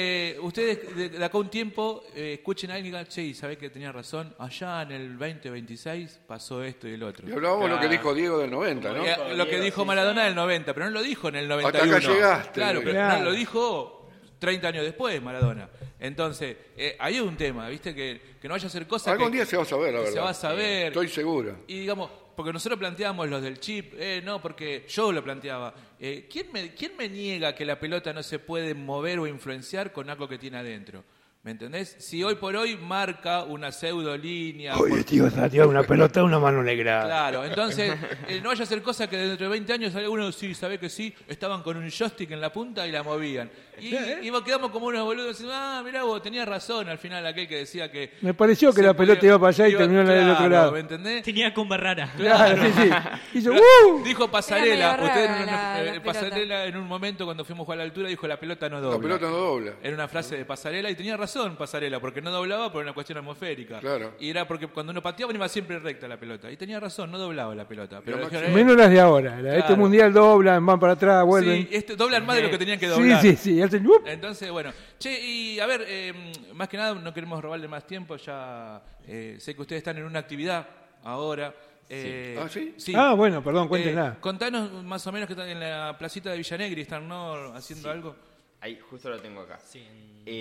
Speaker 4: Ustedes de acá a un tiempo escuchen a alguien y digan, che, ¿sabés que tenía razón? Allá en el 2026 pasó esto y el otro.
Speaker 5: Y hablábamos lo que dijo Diego del 90, ¿no?
Speaker 4: Lo que dijo Maradona del 90, pero no lo dijo en el 91.
Speaker 5: Hasta acá llegaste.
Speaker 4: Claro, pero
Speaker 2: Claro.
Speaker 4: no, lo dijo 30 años después Maradona. Entonces, ahí hay un tema, ¿viste? Que no vaya a ser cosas
Speaker 5: Algún
Speaker 4: que
Speaker 5: día se va a saber, la
Speaker 4: que
Speaker 5: verdad.
Speaker 4: se va a saber.
Speaker 5: Estoy seguro.
Speaker 4: Y digamos, porque nosotros planteamos los del chip, no, porque yo lo planteaba. ¿Quién me niega que la pelota no se puede mover o influenciar con algo que tiene adentro? ¿Me entendés? Si hoy por hoy marca una pseudo línea.
Speaker 2: Oye, tío, se ha tirado una pelota, una mano negra.
Speaker 4: Claro, entonces no vaya a ser cosa que dentro de 20 años sale uno, sí, sabe que sí, estaban con un joystick en la punta y la movían. Y quedamos como unos boludos diciendo, mirá vos, tenías razón al final aquel que decía que...
Speaker 2: Me pareció que
Speaker 4: se
Speaker 2: la pelota iba para allá y terminó en la del otro
Speaker 4: claro,
Speaker 2: lado.
Speaker 4: ¿me entendés?
Speaker 3: Tenía cumba rara.
Speaker 2: Claro, sí. Hizo,
Speaker 4: Dijo Pasarela,
Speaker 6: Era medio
Speaker 4: usted
Speaker 6: rara la
Speaker 4: Pasarela en un momento cuando fuimos a jugar a la altura dijo la pelota no dobla.
Speaker 5: La pelota no dobla.
Speaker 4: Era una frase de Pasarela y tenía razón Pasarela, porque no doblaba por una cuestión atmosférica.
Speaker 5: Claro.
Speaker 4: Y era porque cuando uno pateaba iba siempre recta la pelota. Y tenía razón, no doblaba la pelota. Pero
Speaker 5: Lo
Speaker 4: dijeron,
Speaker 5: máximo.
Speaker 2: Menos las de ahora. La de este
Speaker 4: Claro.
Speaker 2: mundial doblan, van para atrás, vuelven.
Speaker 4: sí, doblan más de lo que tenían que
Speaker 2: Sí,
Speaker 4: doblar.
Speaker 2: sí. Hacen, ¡up!
Speaker 4: Entonces, bueno. Che, y a ver, más que nada no queremos robarle más tiempo. Ya sé que ustedes están en una actividad ahora.
Speaker 5: ¿Ah, sí?
Speaker 4: Sí.
Speaker 2: Ah, bueno, perdón, cuenten nada.
Speaker 4: Contanos más o menos que están en la placita de Villanegri, están ¿no? haciendo algo.
Speaker 1: Ahí, justo lo tengo acá.
Speaker 3: Sí,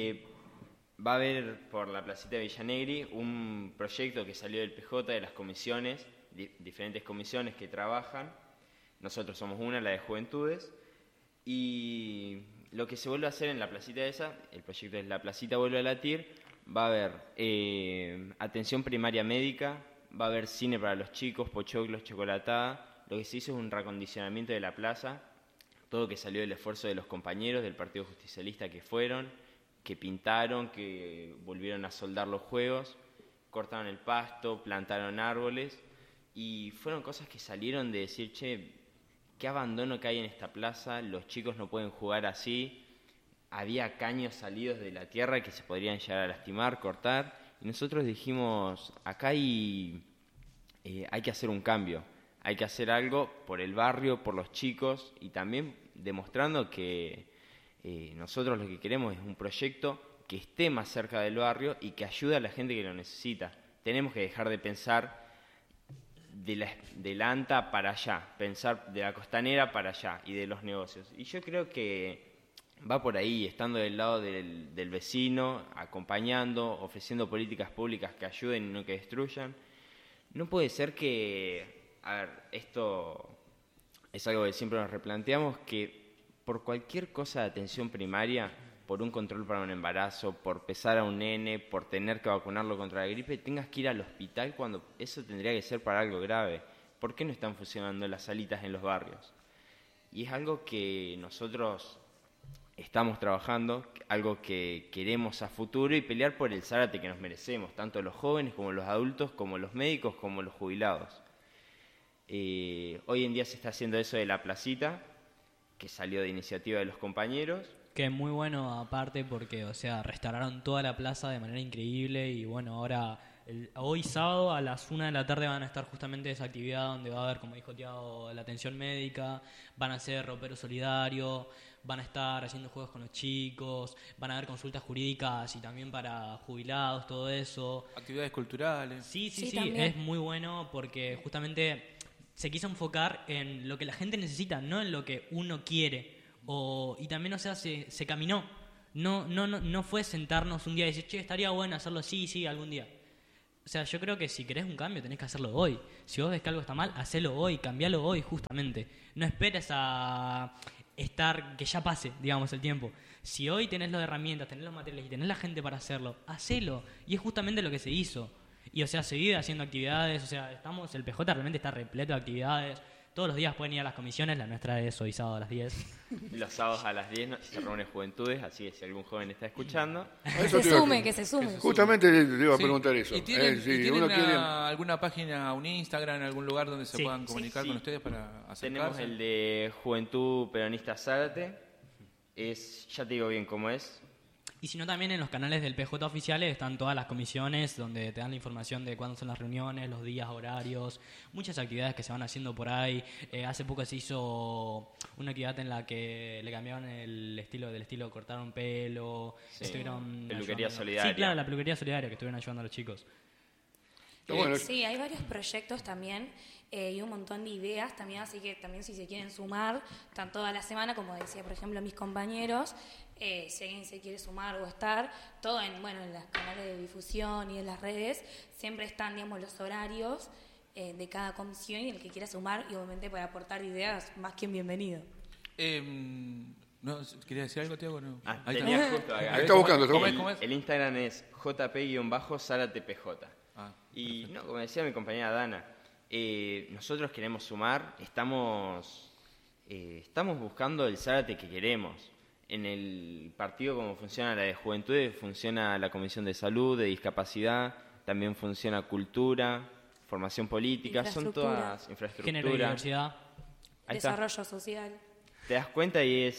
Speaker 1: Va a haber por la placita de Villanegri un proyecto que salió del PJ, de las comisiones, diferentes comisiones que trabajan. Nosotros somos una, la de Juventudes. Y lo que se vuelve a hacer en la placita esa, el proyecto es La Placita Vuelve a Latir, va a haber atención primaria médica, va a haber cine para los chicos, pochoclos, chocolatada. Lo que se hizo es un reacondicionamiento de la plaza, todo que salió del esfuerzo de los compañeros del Partido Justicialista que fueron, que pintaron, que volvieron a soldar los juegos, cortaron el pasto, plantaron árboles, y fueron cosas que salieron de decir, che, qué abandono que hay en esta plaza, los chicos no pueden jugar así, había caños salidos de la tierra que se podrían llegar a lastimar, cortar, y nosotros dijimos, acá hay que hacer un cambio, hay que hacer algo por el barrio, por los chicos, y también demostrando que nosotros lo que queremos es un proyecto que esté más cerca del barrio y que ayude a la gente que lo necesita. Tenemos que dejar de pensar de la ANTA para allá, pensar de la costanera para allá y de los negocios. Y yo creo que va por ahí, estando del lado del vecino, acompañando, ofreciendo políticas públicas que ayuden y no que destruyan. No puede ser que, a ver, esto es algo que siempre nos replanteamos, que por cualquier cosa de atención primaria, por un control para un embarazo, por pesar a un nene, por tener que vacunarlo contra la gripe, tengas que ir al hospital cuando eso tendría que ser para algo grave. ¿Por qué no están funcionando las salitas en los barrios? y es algo que nosotros estamos trabajando, algo que queremos a futuro y pelear por el Zárate que nos merecemos, tanto los jóvenes como los adultos, como los médicos, como los jubilados. Hoy en día se está haciendo eso de la placita, que salió de iniciativa de los compañeros.
Speaker 3: Que es muy bueno aparte porque, o sea, restauraron toda la plaza de manera increíble y bueno, ahora hoy sábado a las 1 de la tarde van a estar justamente esa actividad donde va a haber, como dijo Tiago, la atención médica, van a hacer ropero solidario, van a estar haciendo juegos con los chicos, van a haber consultas jurídicas y también para jubilados, todo eso.
Speaker 4: Actividades culturales.
Speaker 3: Sí,
Speaker 6: también.
Speaker 3: es muy bueno porque justamente se quiso enfocar en lo que la gente necesita, no en lo que uno quiere. Y también, o sea, se caminó. No fue sentarnos un día y decir, che, estaría bueno hacerlo, sí, algún día. O sea, yo creo que si querés un cambio tenés que hacerlo hoy. Si vos ves que algo está mal, hacelo hoy, cambialo hoy justamente. No esperes a que ya pase, digamos, el tiempo. Si hoy tenés las herramientas, tenés los materiales y tenés la gente para hacerlo, hacelo. Y es justamente lo que se hizo. Y, o sea, se vive haciendo actividades, o sea, el PJ realmente está repleto de actividades. Todos los días pueden ir a las comisiones, la nuestra es hoy sábado a las 10.
Speaker 1: Los sábados a las 10 se reúnen juventudes, así que si algún joven está escuchando...
Speaker 6: Que se sume.
Speaker 5: Justamente le iba a preguntar eso.
Speaker 4: ¿Y tienen
Speaker 5: quiere...
Speaker 4: alguna página, un Instagram, algún lugar donde se puedan comunicar con ustedes para acercarse?
Speaker 1: Tenemos el de Juventud Peronista Zárate, ya te digo bien cómo es.
Speaker 3: Y si no, también en los canales del PJ oficiales están todas las comisiones donde te dan la información de cuándo son las reuniones, los días, horarios, muchas actividades que se van haciendo por ahí. Hace poco se hizo una actividad en la que le cambiaron el estilo, cortaron pelo, estuvieron
Speaker 1: peluquería
Speaker 3: ayudando.
Speaker 1: solidaria.
Speaker 3: Sí, claro, la peluquería solidaria que estuvieron ayudando a los chicos.
Speaker 6: Sí, hay varios proyectos también y un montón de ideas también, así que también si se quieren sumar, están toda la semana, como decía, por ejemplo, mis compañeros, si alguien se quiere sumar o estar, todo en los canales de difusión y en las redes, siempre están, digamos, los horarios de cada comisión y el que quiera sumar y obviamente para aportar ideas, más que bienvenido.
Speaker 4: No, ¿quería decir algo, Tiago? No.
Speaker 1: Tenía justo acá.
Speaker 5: Ahí está buscando.
Speaker 4: ¿Cómo es?
Speaker 1: El Instagram es jp-záratepj. Y no, como decía mi compañera Dana, nosotros queremos sumar, estamos buscando el Zárate que queremos. En el partido, como funciona la de Juventudes, funciona la Comisión de Salud, de Discapacidad, también funciona Cultura, Formación Política, son todas infraestructura.
Speaker 3: Género y diversidad.
Speaker 6: Desarrollo social.
Speaker 1: Te das cuenta y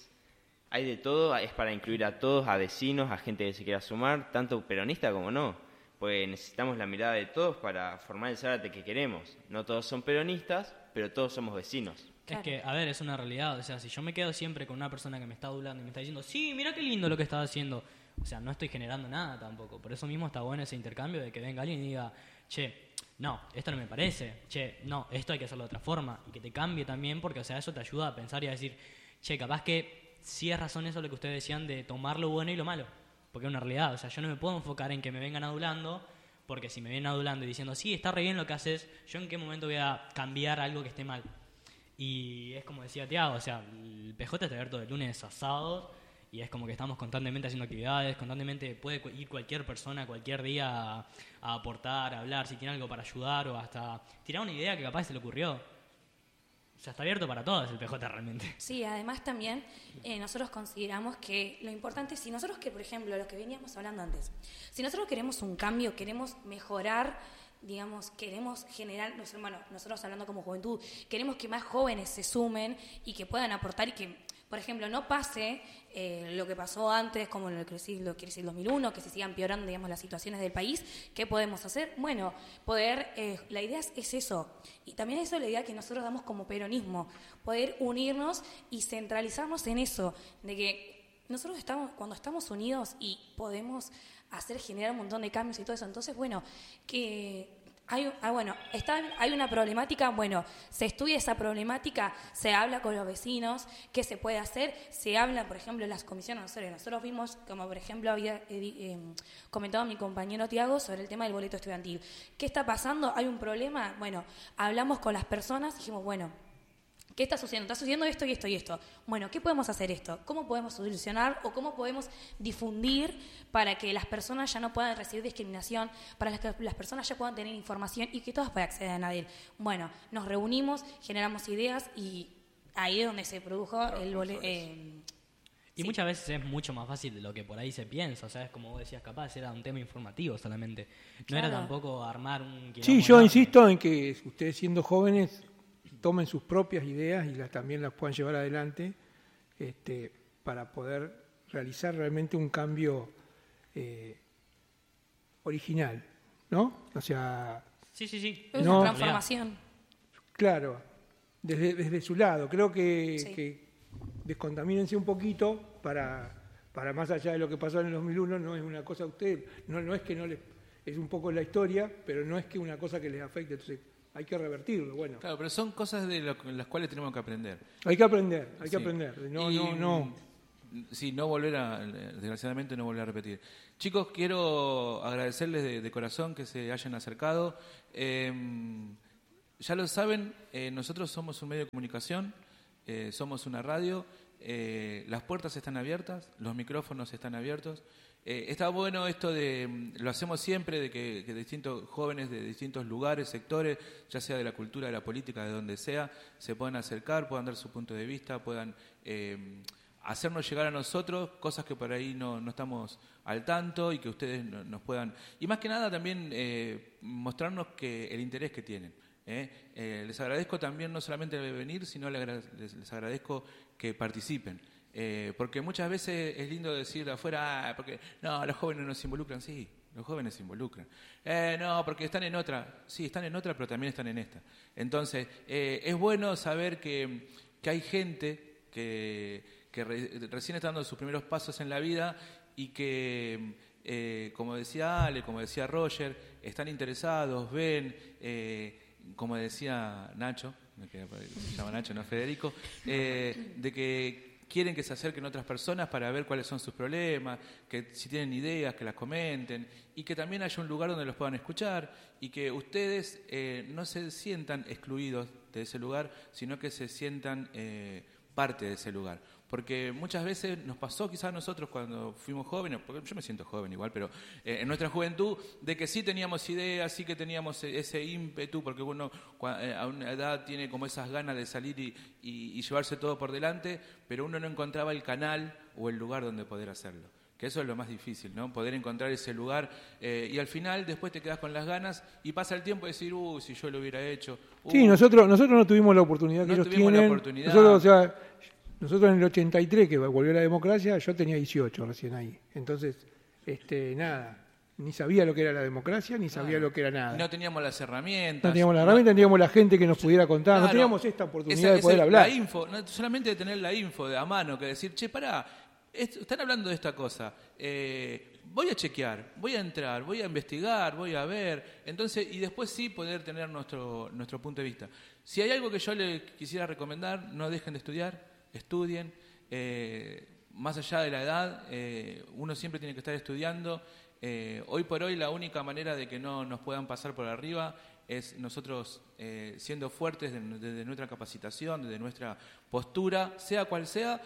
Speaker 1: hay de todo, es para incluir a todos, a vecinos, a gente que se quiera sumar, tanto peronista como no. Pues necesitamos la mirada de todos para formar el Zárate que queremos. No todos son peronistas, pero todos somos vecinos.
Speaker 3: Claro. Es que, a ver, es una realidad. O sea, si yo me quedo siempre con una persona que me está adulando y me está diciendo, sí, mira qué lindo lo que estás haciendo, o sea, no estoy generando nada tampoco. Por eso mismo está bueno ese intercambio de que venga alguien y diga, che, no, esto no me parece, che, no, esto hay que hacerlo de otra forma. Y que te cambie también porque, o sea, eso te ayuda a pensar y a decir, che, capaz que sí es razón eso lo que ustedes decían de tomar lo bueno y lo malo. Porque es una realidad, o sea, yo no me puedo enfocar en que me vengan adulando, porque si me vienen adulando y diciendo, sí, está re bien lo que haces, yo en qué momento voy a cambiar algo que esté mal. Y es como decía Tiago, o sea, el PJ está abierto de lunes a sábados y es como que estamos constantemente haciendo actividades, constantemente puede ir cualquier persona cualquier día a aportar, a hablar, si tiene algo para ayudar o hasta tirar una idea que capaz se le ocurrió. O sea, está abierto para todas el PJ realmente.
Speaker 6: Sí, además también nosotros consideramos que lo importante, si nosotros que, por ejemplo, lo que veníamos hablando antes, si nosotros queremos un cambio, queremos mejorar, digamos, queremos generar, nosotros hablando como juventud, queremos que más jóvenes se sumen y que puedan aportar y que, por ejemplo, no pase lo que pasó antes, como en el crisis 2001, que se sigan empeorando, digamos, las situaciones del país. ¿Qué podemos hacer? Bueno, la idea es eso. Y también eso es la idea que nosotros damos como peronismo, poder unirnos y centralizarnos en eso, de que nosotros cuando estamos unidos y podemos generar un montón de cambios y todo eso, entonces, bueno, que hay una problemática, bueno, se estudia esa problemática, se habla con los vecinos, qué se puede hacer, se habla, por ejemplo, en las comisiones, nosotros vimos, como por ejemplo había comentado mi compañero Tiago sobre el tema del boleto estudiantil. ¿Qué está pasando? ¿Hay un problema? Bueno, hablamos con las personas y dijimos, bueno, ¿qué está sucediendo? Está sucediendo esto y esto y esto. Bueno, ¿qué podemos hacer esto? ¿Cómo podemos solucionar o cómo podemos difundir para que las personas ya no puedan recibir discriminación, para que las personas ya puedan tener información y que todas puedan acceder a él? Bueno, nos reunimos, generamos ideas y ahí es donde se produjo el
Speaker 3: Y muchas veces es mucho más fácil de lo que por ahí se piensa, o sea, es como vos decías, capaz era un tema informativo solamente. No
Speaker 6: Claro.
Speaker 3: era tampoco armar un quilombo
Speaker 2: Sí, yo
Speaker 3: enorme.
Speaker 2: insisto en que ustedes siendo jóvenes tomen sus propias ideas y también las puedan llevar adelante para poder realizar realmente un cambio original, ¿no? O sea,
Speaker 3: Sí, sí, sí.
Speaker 6: Es
Speaker 2: No.
Speaker 6: una transformación.
Speaker 2: claro, desde su lado. Creo que,
Speaker 6: Sí.
Speaker 2: que descontamínense un poquito para más allá de lo que pasó en el 2001, no es una cosa a ustedes, no es que no les... Es un poco la historia, pero no es que una cosa que les afecte, entonces hay que revertirlo, bueno.
Speaker 4: Claro, pero son cosas de las cuales tenemos que aprender.
Speaker 2: Hay que aprender, hay
Speaker 4: Sí.
Speaker 2: que aprender. No,
Speaker 4: Y,
Speaker 2: no.
Speaker 4: Sí, desgraciadamente no volver a repetir. Chicos, quiero agradecerles de corazón que se hayan acercado. Ya lo saben, nosotros somos un medio de comunicación, somos una radio, las puertas están abiertas, los micrófonos están abiertos. Está bueno esto lo hacemos siempre, de que distintos jóvenes de distintos lugares, sectores, ya sea de la cultura, de la política, de donde sea, se puedan acercar, puedan dar su punto de vista, puedan hacernos llegar a nosotros cosas que por ahí no estamos al tanto y que ustedes nos puedan... Y más que nada también mostrarnos el interés que tienen. Les agradezco también no solamente el venir, sino les agradezco que participen. Porque muchas veces es lindo decir de afuera, porque no, los jóvenes no se involucran. Sí, los jóvenes se involucran. No, porque están en otra. Sí, están en otra, pero también están en esta. Entonces, es bueno saber que hay gente que recién está dando sus primeros pasos en la vida y que, como decía Ale, como decía Roger, están interesados, ven, como decía Nacho, se llama Nacho, no Federico, de que quieren que se acerquen otras personas para ver cuáles son sus problemas, que si tienen ideas, que las comenten, y que también haya un lugar donde los puedan escuchar, y que ustedes no se sientan excluidos de ese lugar, sino que se sientan parte de ese lugar. Porque muchas veces nos pasó quizás a nosotros cuando fuimos jóvenes, porque yo me siento joven igual, pero en nuestra juventud, de que sí teníamos ideas, sí que teníamos ese ímpetu, porque uno a una edad tiene como esas ganas de salir y llevarse todo por delante, pero uno no encontraba el canal o el lugar donde poder hacerlo. Que eso es lo más difícil, ¿no? Poder encontrar ese lugar y al final después te quedas con las ganas y pasa el tiempo de decir, si yo lo hubiera hecho.
Speaker 2: Sí, nosotros no tuvimos la oportunidad que
Speaker 4: No
Speaker 2: ellos
Speaker 4: tuvimos la
Speaker 2: tienen.
Speaker 4: oportunidad.
Speaker 2: Nosotros en el 83, que volvió la democracia, yo tenía 18 recién ahí. Entonces, nada, ni sabía lo que era la democracia, ni sabía lo que era nada.
Speaker 4: No teníamos las herramientas.
Speaker 2: No teníamos la herramienta, no teníamos la gente que nos pudiera contar, no
Speaker 4: Claro,
Speaker 2: teníamos esta oportunidad de poder
Speaker 4: la
Speaker 2: hablar.
Speaker 4: info, no solamente de tener la info de a mano, que decir, che, pará, están hablando de esta cosa, voy a chequear, voy a entrar, voy a investigar, voy a ver, entonces, y después sí poder tener nuestro punto de vista. Si hay algo que yo les quisiera recomendar, no dejen de estudiar, estudien, más allá de la edad, uno siempre tiene que estar estudiando. Hoy por hoy la única manera de que no nos puedan pasar por arriba es nosotros siendo fuertes desde nuestra capacitación, desde nuestra postura, sea cual sea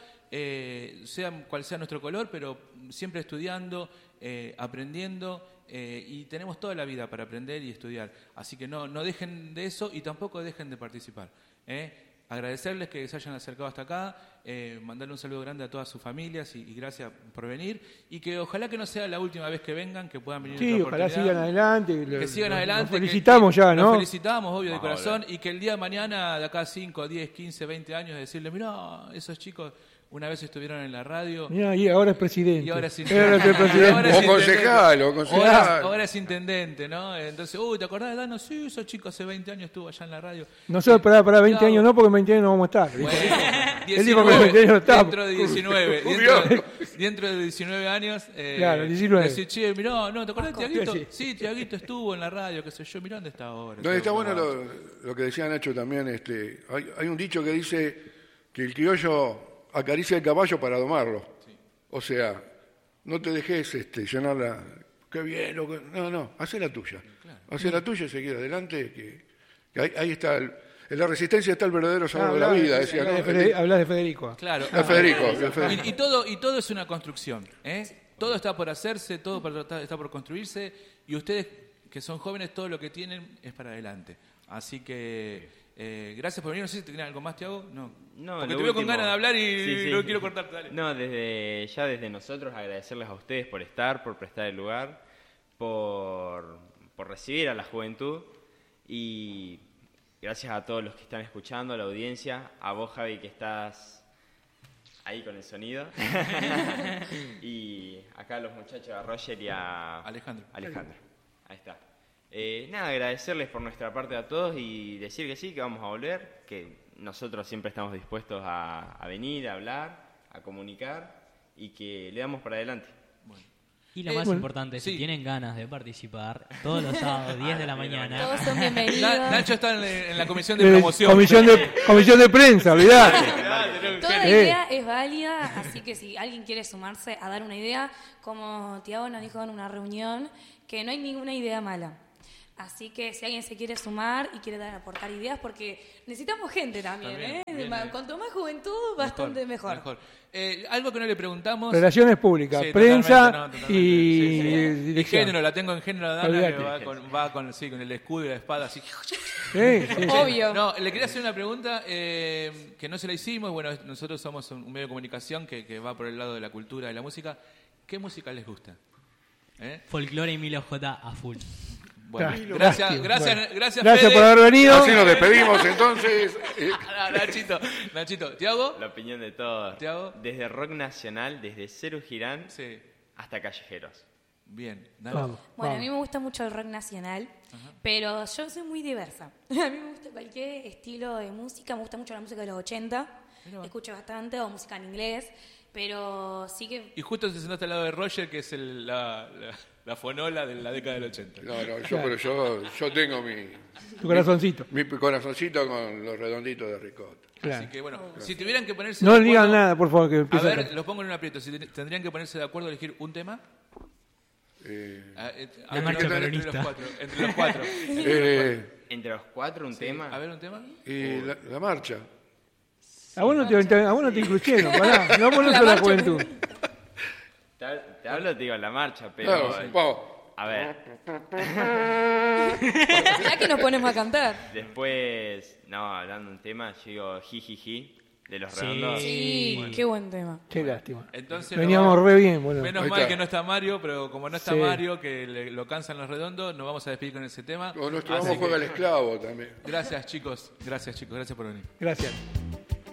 Speaker 4: cual sea nuestro color, pero siempre estudiando, aprendiendo, y tenemos toda la vida para aprender y estudiar. Así que no dejen de eso y tampoco dejen de participar. Agradecerles que se hayan acercado hasta acá, mandarle un saludo grande a todas sus familias y gracias por venir, y que ojalá que no sea la última vez que vengan, que puedan venir
Speaker 2: Sí,
Speaker 4: en otra
Speaker 2: ojalá
Speaker 4: oportunidad.
Speaker 2: sigan adelante.
Speaker 4: Que sigan adelante.
Speaker 2: Nos felicitamos ya, ¿no?
Speaker 4: Nos felicitamos, obvio, de corazón, y que el día de mañana, de acá a 5, 10, 15, 20 años, decirle, mirá, esos chicos una vez estuvieron en la radio.
Speaker 2: Mirá, y ahora es presidente.
Speaker 4: Y ahora es
Speaker 2: Ahora es el presidente.
Speaker 4: Ahora es
Speaker 5: O concejal, o concejal.
Speaker 4: Ahora es intendente, ¿no? Entonces, ¿te acordás de Dano? Sí, esos chicos hace 20 años estuvo allá en la radio.
Speaker 2: Nosotros para 20
Speaker 4: Claro.
Speaker 2: años no, porque en 20 años no vamos a estar.
Speaker 4: Bueno,
Speaker 2: Él dijo que en 20 años no estamos.
Speaker 4: dentro de 19. Dentro de 19 años.
Speaker 2: Claro, 19.
Speaker 4: Decir, che, mirá, ¿te acordás de Tiaguito?
Speaker 2: Sí.
Speaker 4: Sí, Tiaguito estuvo en la radio, qué sé yo. Mirá dónde está ahora.
Speaker 5: No, está bueno lo que decía Nacho también. Hay un dicho que dice que el criollo acaricia el caballo para domarlo. Sí. O sea, no te dejes llenar la... Qué bien, no, hacé la tuya. Claro. Hacé la tuya y seguí adelante, que ahí está... En la resistencia está el verdadero sabor de la vida, decía.
Speaker 2: Hablas de Federico.
Speaker 4: Claro.
Speaker 5: Federico.
Speaker 4: Y todo es una construcción. Todo está por hacerse, todo está por construirse, y ustedes que son jóvenes, todo lo que tienen es para adelante. Así que Gracias por venir. No sé si te tienen algo más, Tiago. No. Porque
Speaker 1: lo
Speaker 4: te veo con
Speaker 1: último.
Speaker 4: ganas de hablar y
Speaker 1: Sí, sí.
Speaker 4: no quiero cortarte. Dale.
Speaker 1: No, desde nosotros agradecerles a ustedes por estar, por prestar el lugar, por recibir a la juventud y gracias a todos los que están escuchando, a la audiencia, a vos, Javi, que estás ahí con el sonido y acá a los muchachos, a Roger y a
Speaker 4: Alejandro.
Speaker 1: Ahí está. Nada, agradecerles por nuestra parte a todos y decir que sí, que vamos a volver, que nosotros siempre estamos dispuestos a venir, a hablar, a comunicar y que le damos para adelante.
Speaker 3: Y lo más importante,
Speaker 4: sí.
Speaker 3: si tienen ganas de participar, todos los sábados, 10 de la mañana.
Speaker 6: Todos son bienvenidos.
Speaker 4: Nacho está en la comisión de promoción.
Speaker 2: Comisión de prensa, olvidate.
Speaker 6: Toda idea es válida, así que si alguien quiere sumarse a dar una idea, como Tiago nos dijo en una reunión, que no hay ninguna idea mala. Así que si alguien se quiere sumar y quiere aportar ideas, porque necesitamos gente también. Cuanto más juventud, bastante mejor.
Speaker 4: Algo que no le preguntamos.
Speaker 2: Relaciones públicas,
Speaker 4: Sí,
Speaker 2: prensa
Speaker 4: totalmente.
Speaker 2: y
Speaker 4: Y
Speaker 2: dirección.
Speaker 4: género, la tengo en género, Dana, que
Speaker 2: Olvídate.
Speaker 4: va con el escudo y la espada así.
Speaker 2: Sí.
Speaker 6: Obvio.
Speaker 4: No, le quería hacer una pregunta que no se la hicimos. Bueno, nosotros somos un medio de comunicación que va por el lado de la cultura y la música. ¿Qué música les gusta?
Speaker 3: Folclore y Milo J a full.
Speaker 4: Bueno,
Speaker 2: Gracias.
Speaker 4: gracias
Speaker 2: Gracias
Speaker 4: Fede.
Speaker 2: por haber venido.
Speaker 5: Así nos despedimos entonces.
Speaker 4: Nachito, ¿Tiago?
Speaker 1: La opinión de todos.
Speaker 4: Tiago.
Speaker 1: Desde rock nacional, desde Cero Girán
Speaker 4: Sí.
Speaker 1: hasta callejeros.
Speaker 4: Bien, dale.
Speaker 2: Vamos.
Speaker 6: Bueno, a mí me gusta mucho el rock nacional, pero yo soy muy diversa. A mí me gusta cualquier estilo de música, me gusta mucho la música de los 80, escucho bastante, o música en inglés, pero sí que...
Speaker 4: Y justo te sentaste al lado de Roger, que es la fonola de la década del 80.
Speaker 5: No, pero yo tengo
Speaker 2: Tu corazoncito.
Speaker 5: mi corazoncito con los redonditos de ricota.
Speaker 2: Claro.
Speaker 4: Así que bueno, si tuvieran que ponerse
Speaker 2: No
Speaker 4: de
Speaker 2: digan
Speaker 4: acuerdo-
Speaker 2: nada, por favor, que
Speaker 4: A
Speaker 2: empiece.
Speaker 4: ver, los pongo en un aprieto. Si tendrían que ponerse de acuerdo a elegir un tema.
Speaker 3: La marcha peronista.
Speaker 4: Entre los cuatro.
Speaker 1: Entre los cuatro, un tema.
Speaker 4: A ver, un tema.
Speaker 5: Y la marcha.
Speaker 2: A vos no te incluyeron, pará. No pones la juventud.
Speaker 1: Te hablo, te digo, la marcha, pero...
Speaker 5: Claro, vamos.
Speaker 1: A ver,
Speaker 6: Ya que nos ponemos a cantar.
Speaker 1: después... No, hablando de un tema, yo digo Jijiji, de los
Speaker 3: Sí.
Speaker 1: redondos.
Speaker 6: Sí, qué buen tema.
Speaker 2: Qué lástima.
Speaker 4: Entonces
Speaker 2: Veníamos re bien, bueno.
Speaker 4: Menos
Speaker 5: Ahí
Speaker 4: mal
Speaker 5: está.
Speaker 4: que no está Mario, pero como no está
Speaker 2: Sí.
Speaker 4: Mario, que lo cansan los redondos, nos vamos a despedir con ese tema.
Speaker 5: O nuestro
Speaker 4: Así
Speaker 5: amo
Speaker 4: que-
Speaker 5: juega al esclavo también.
Speaker 4: Gracias, chicos. Gracias por venir.
Speaker 2: Gracias.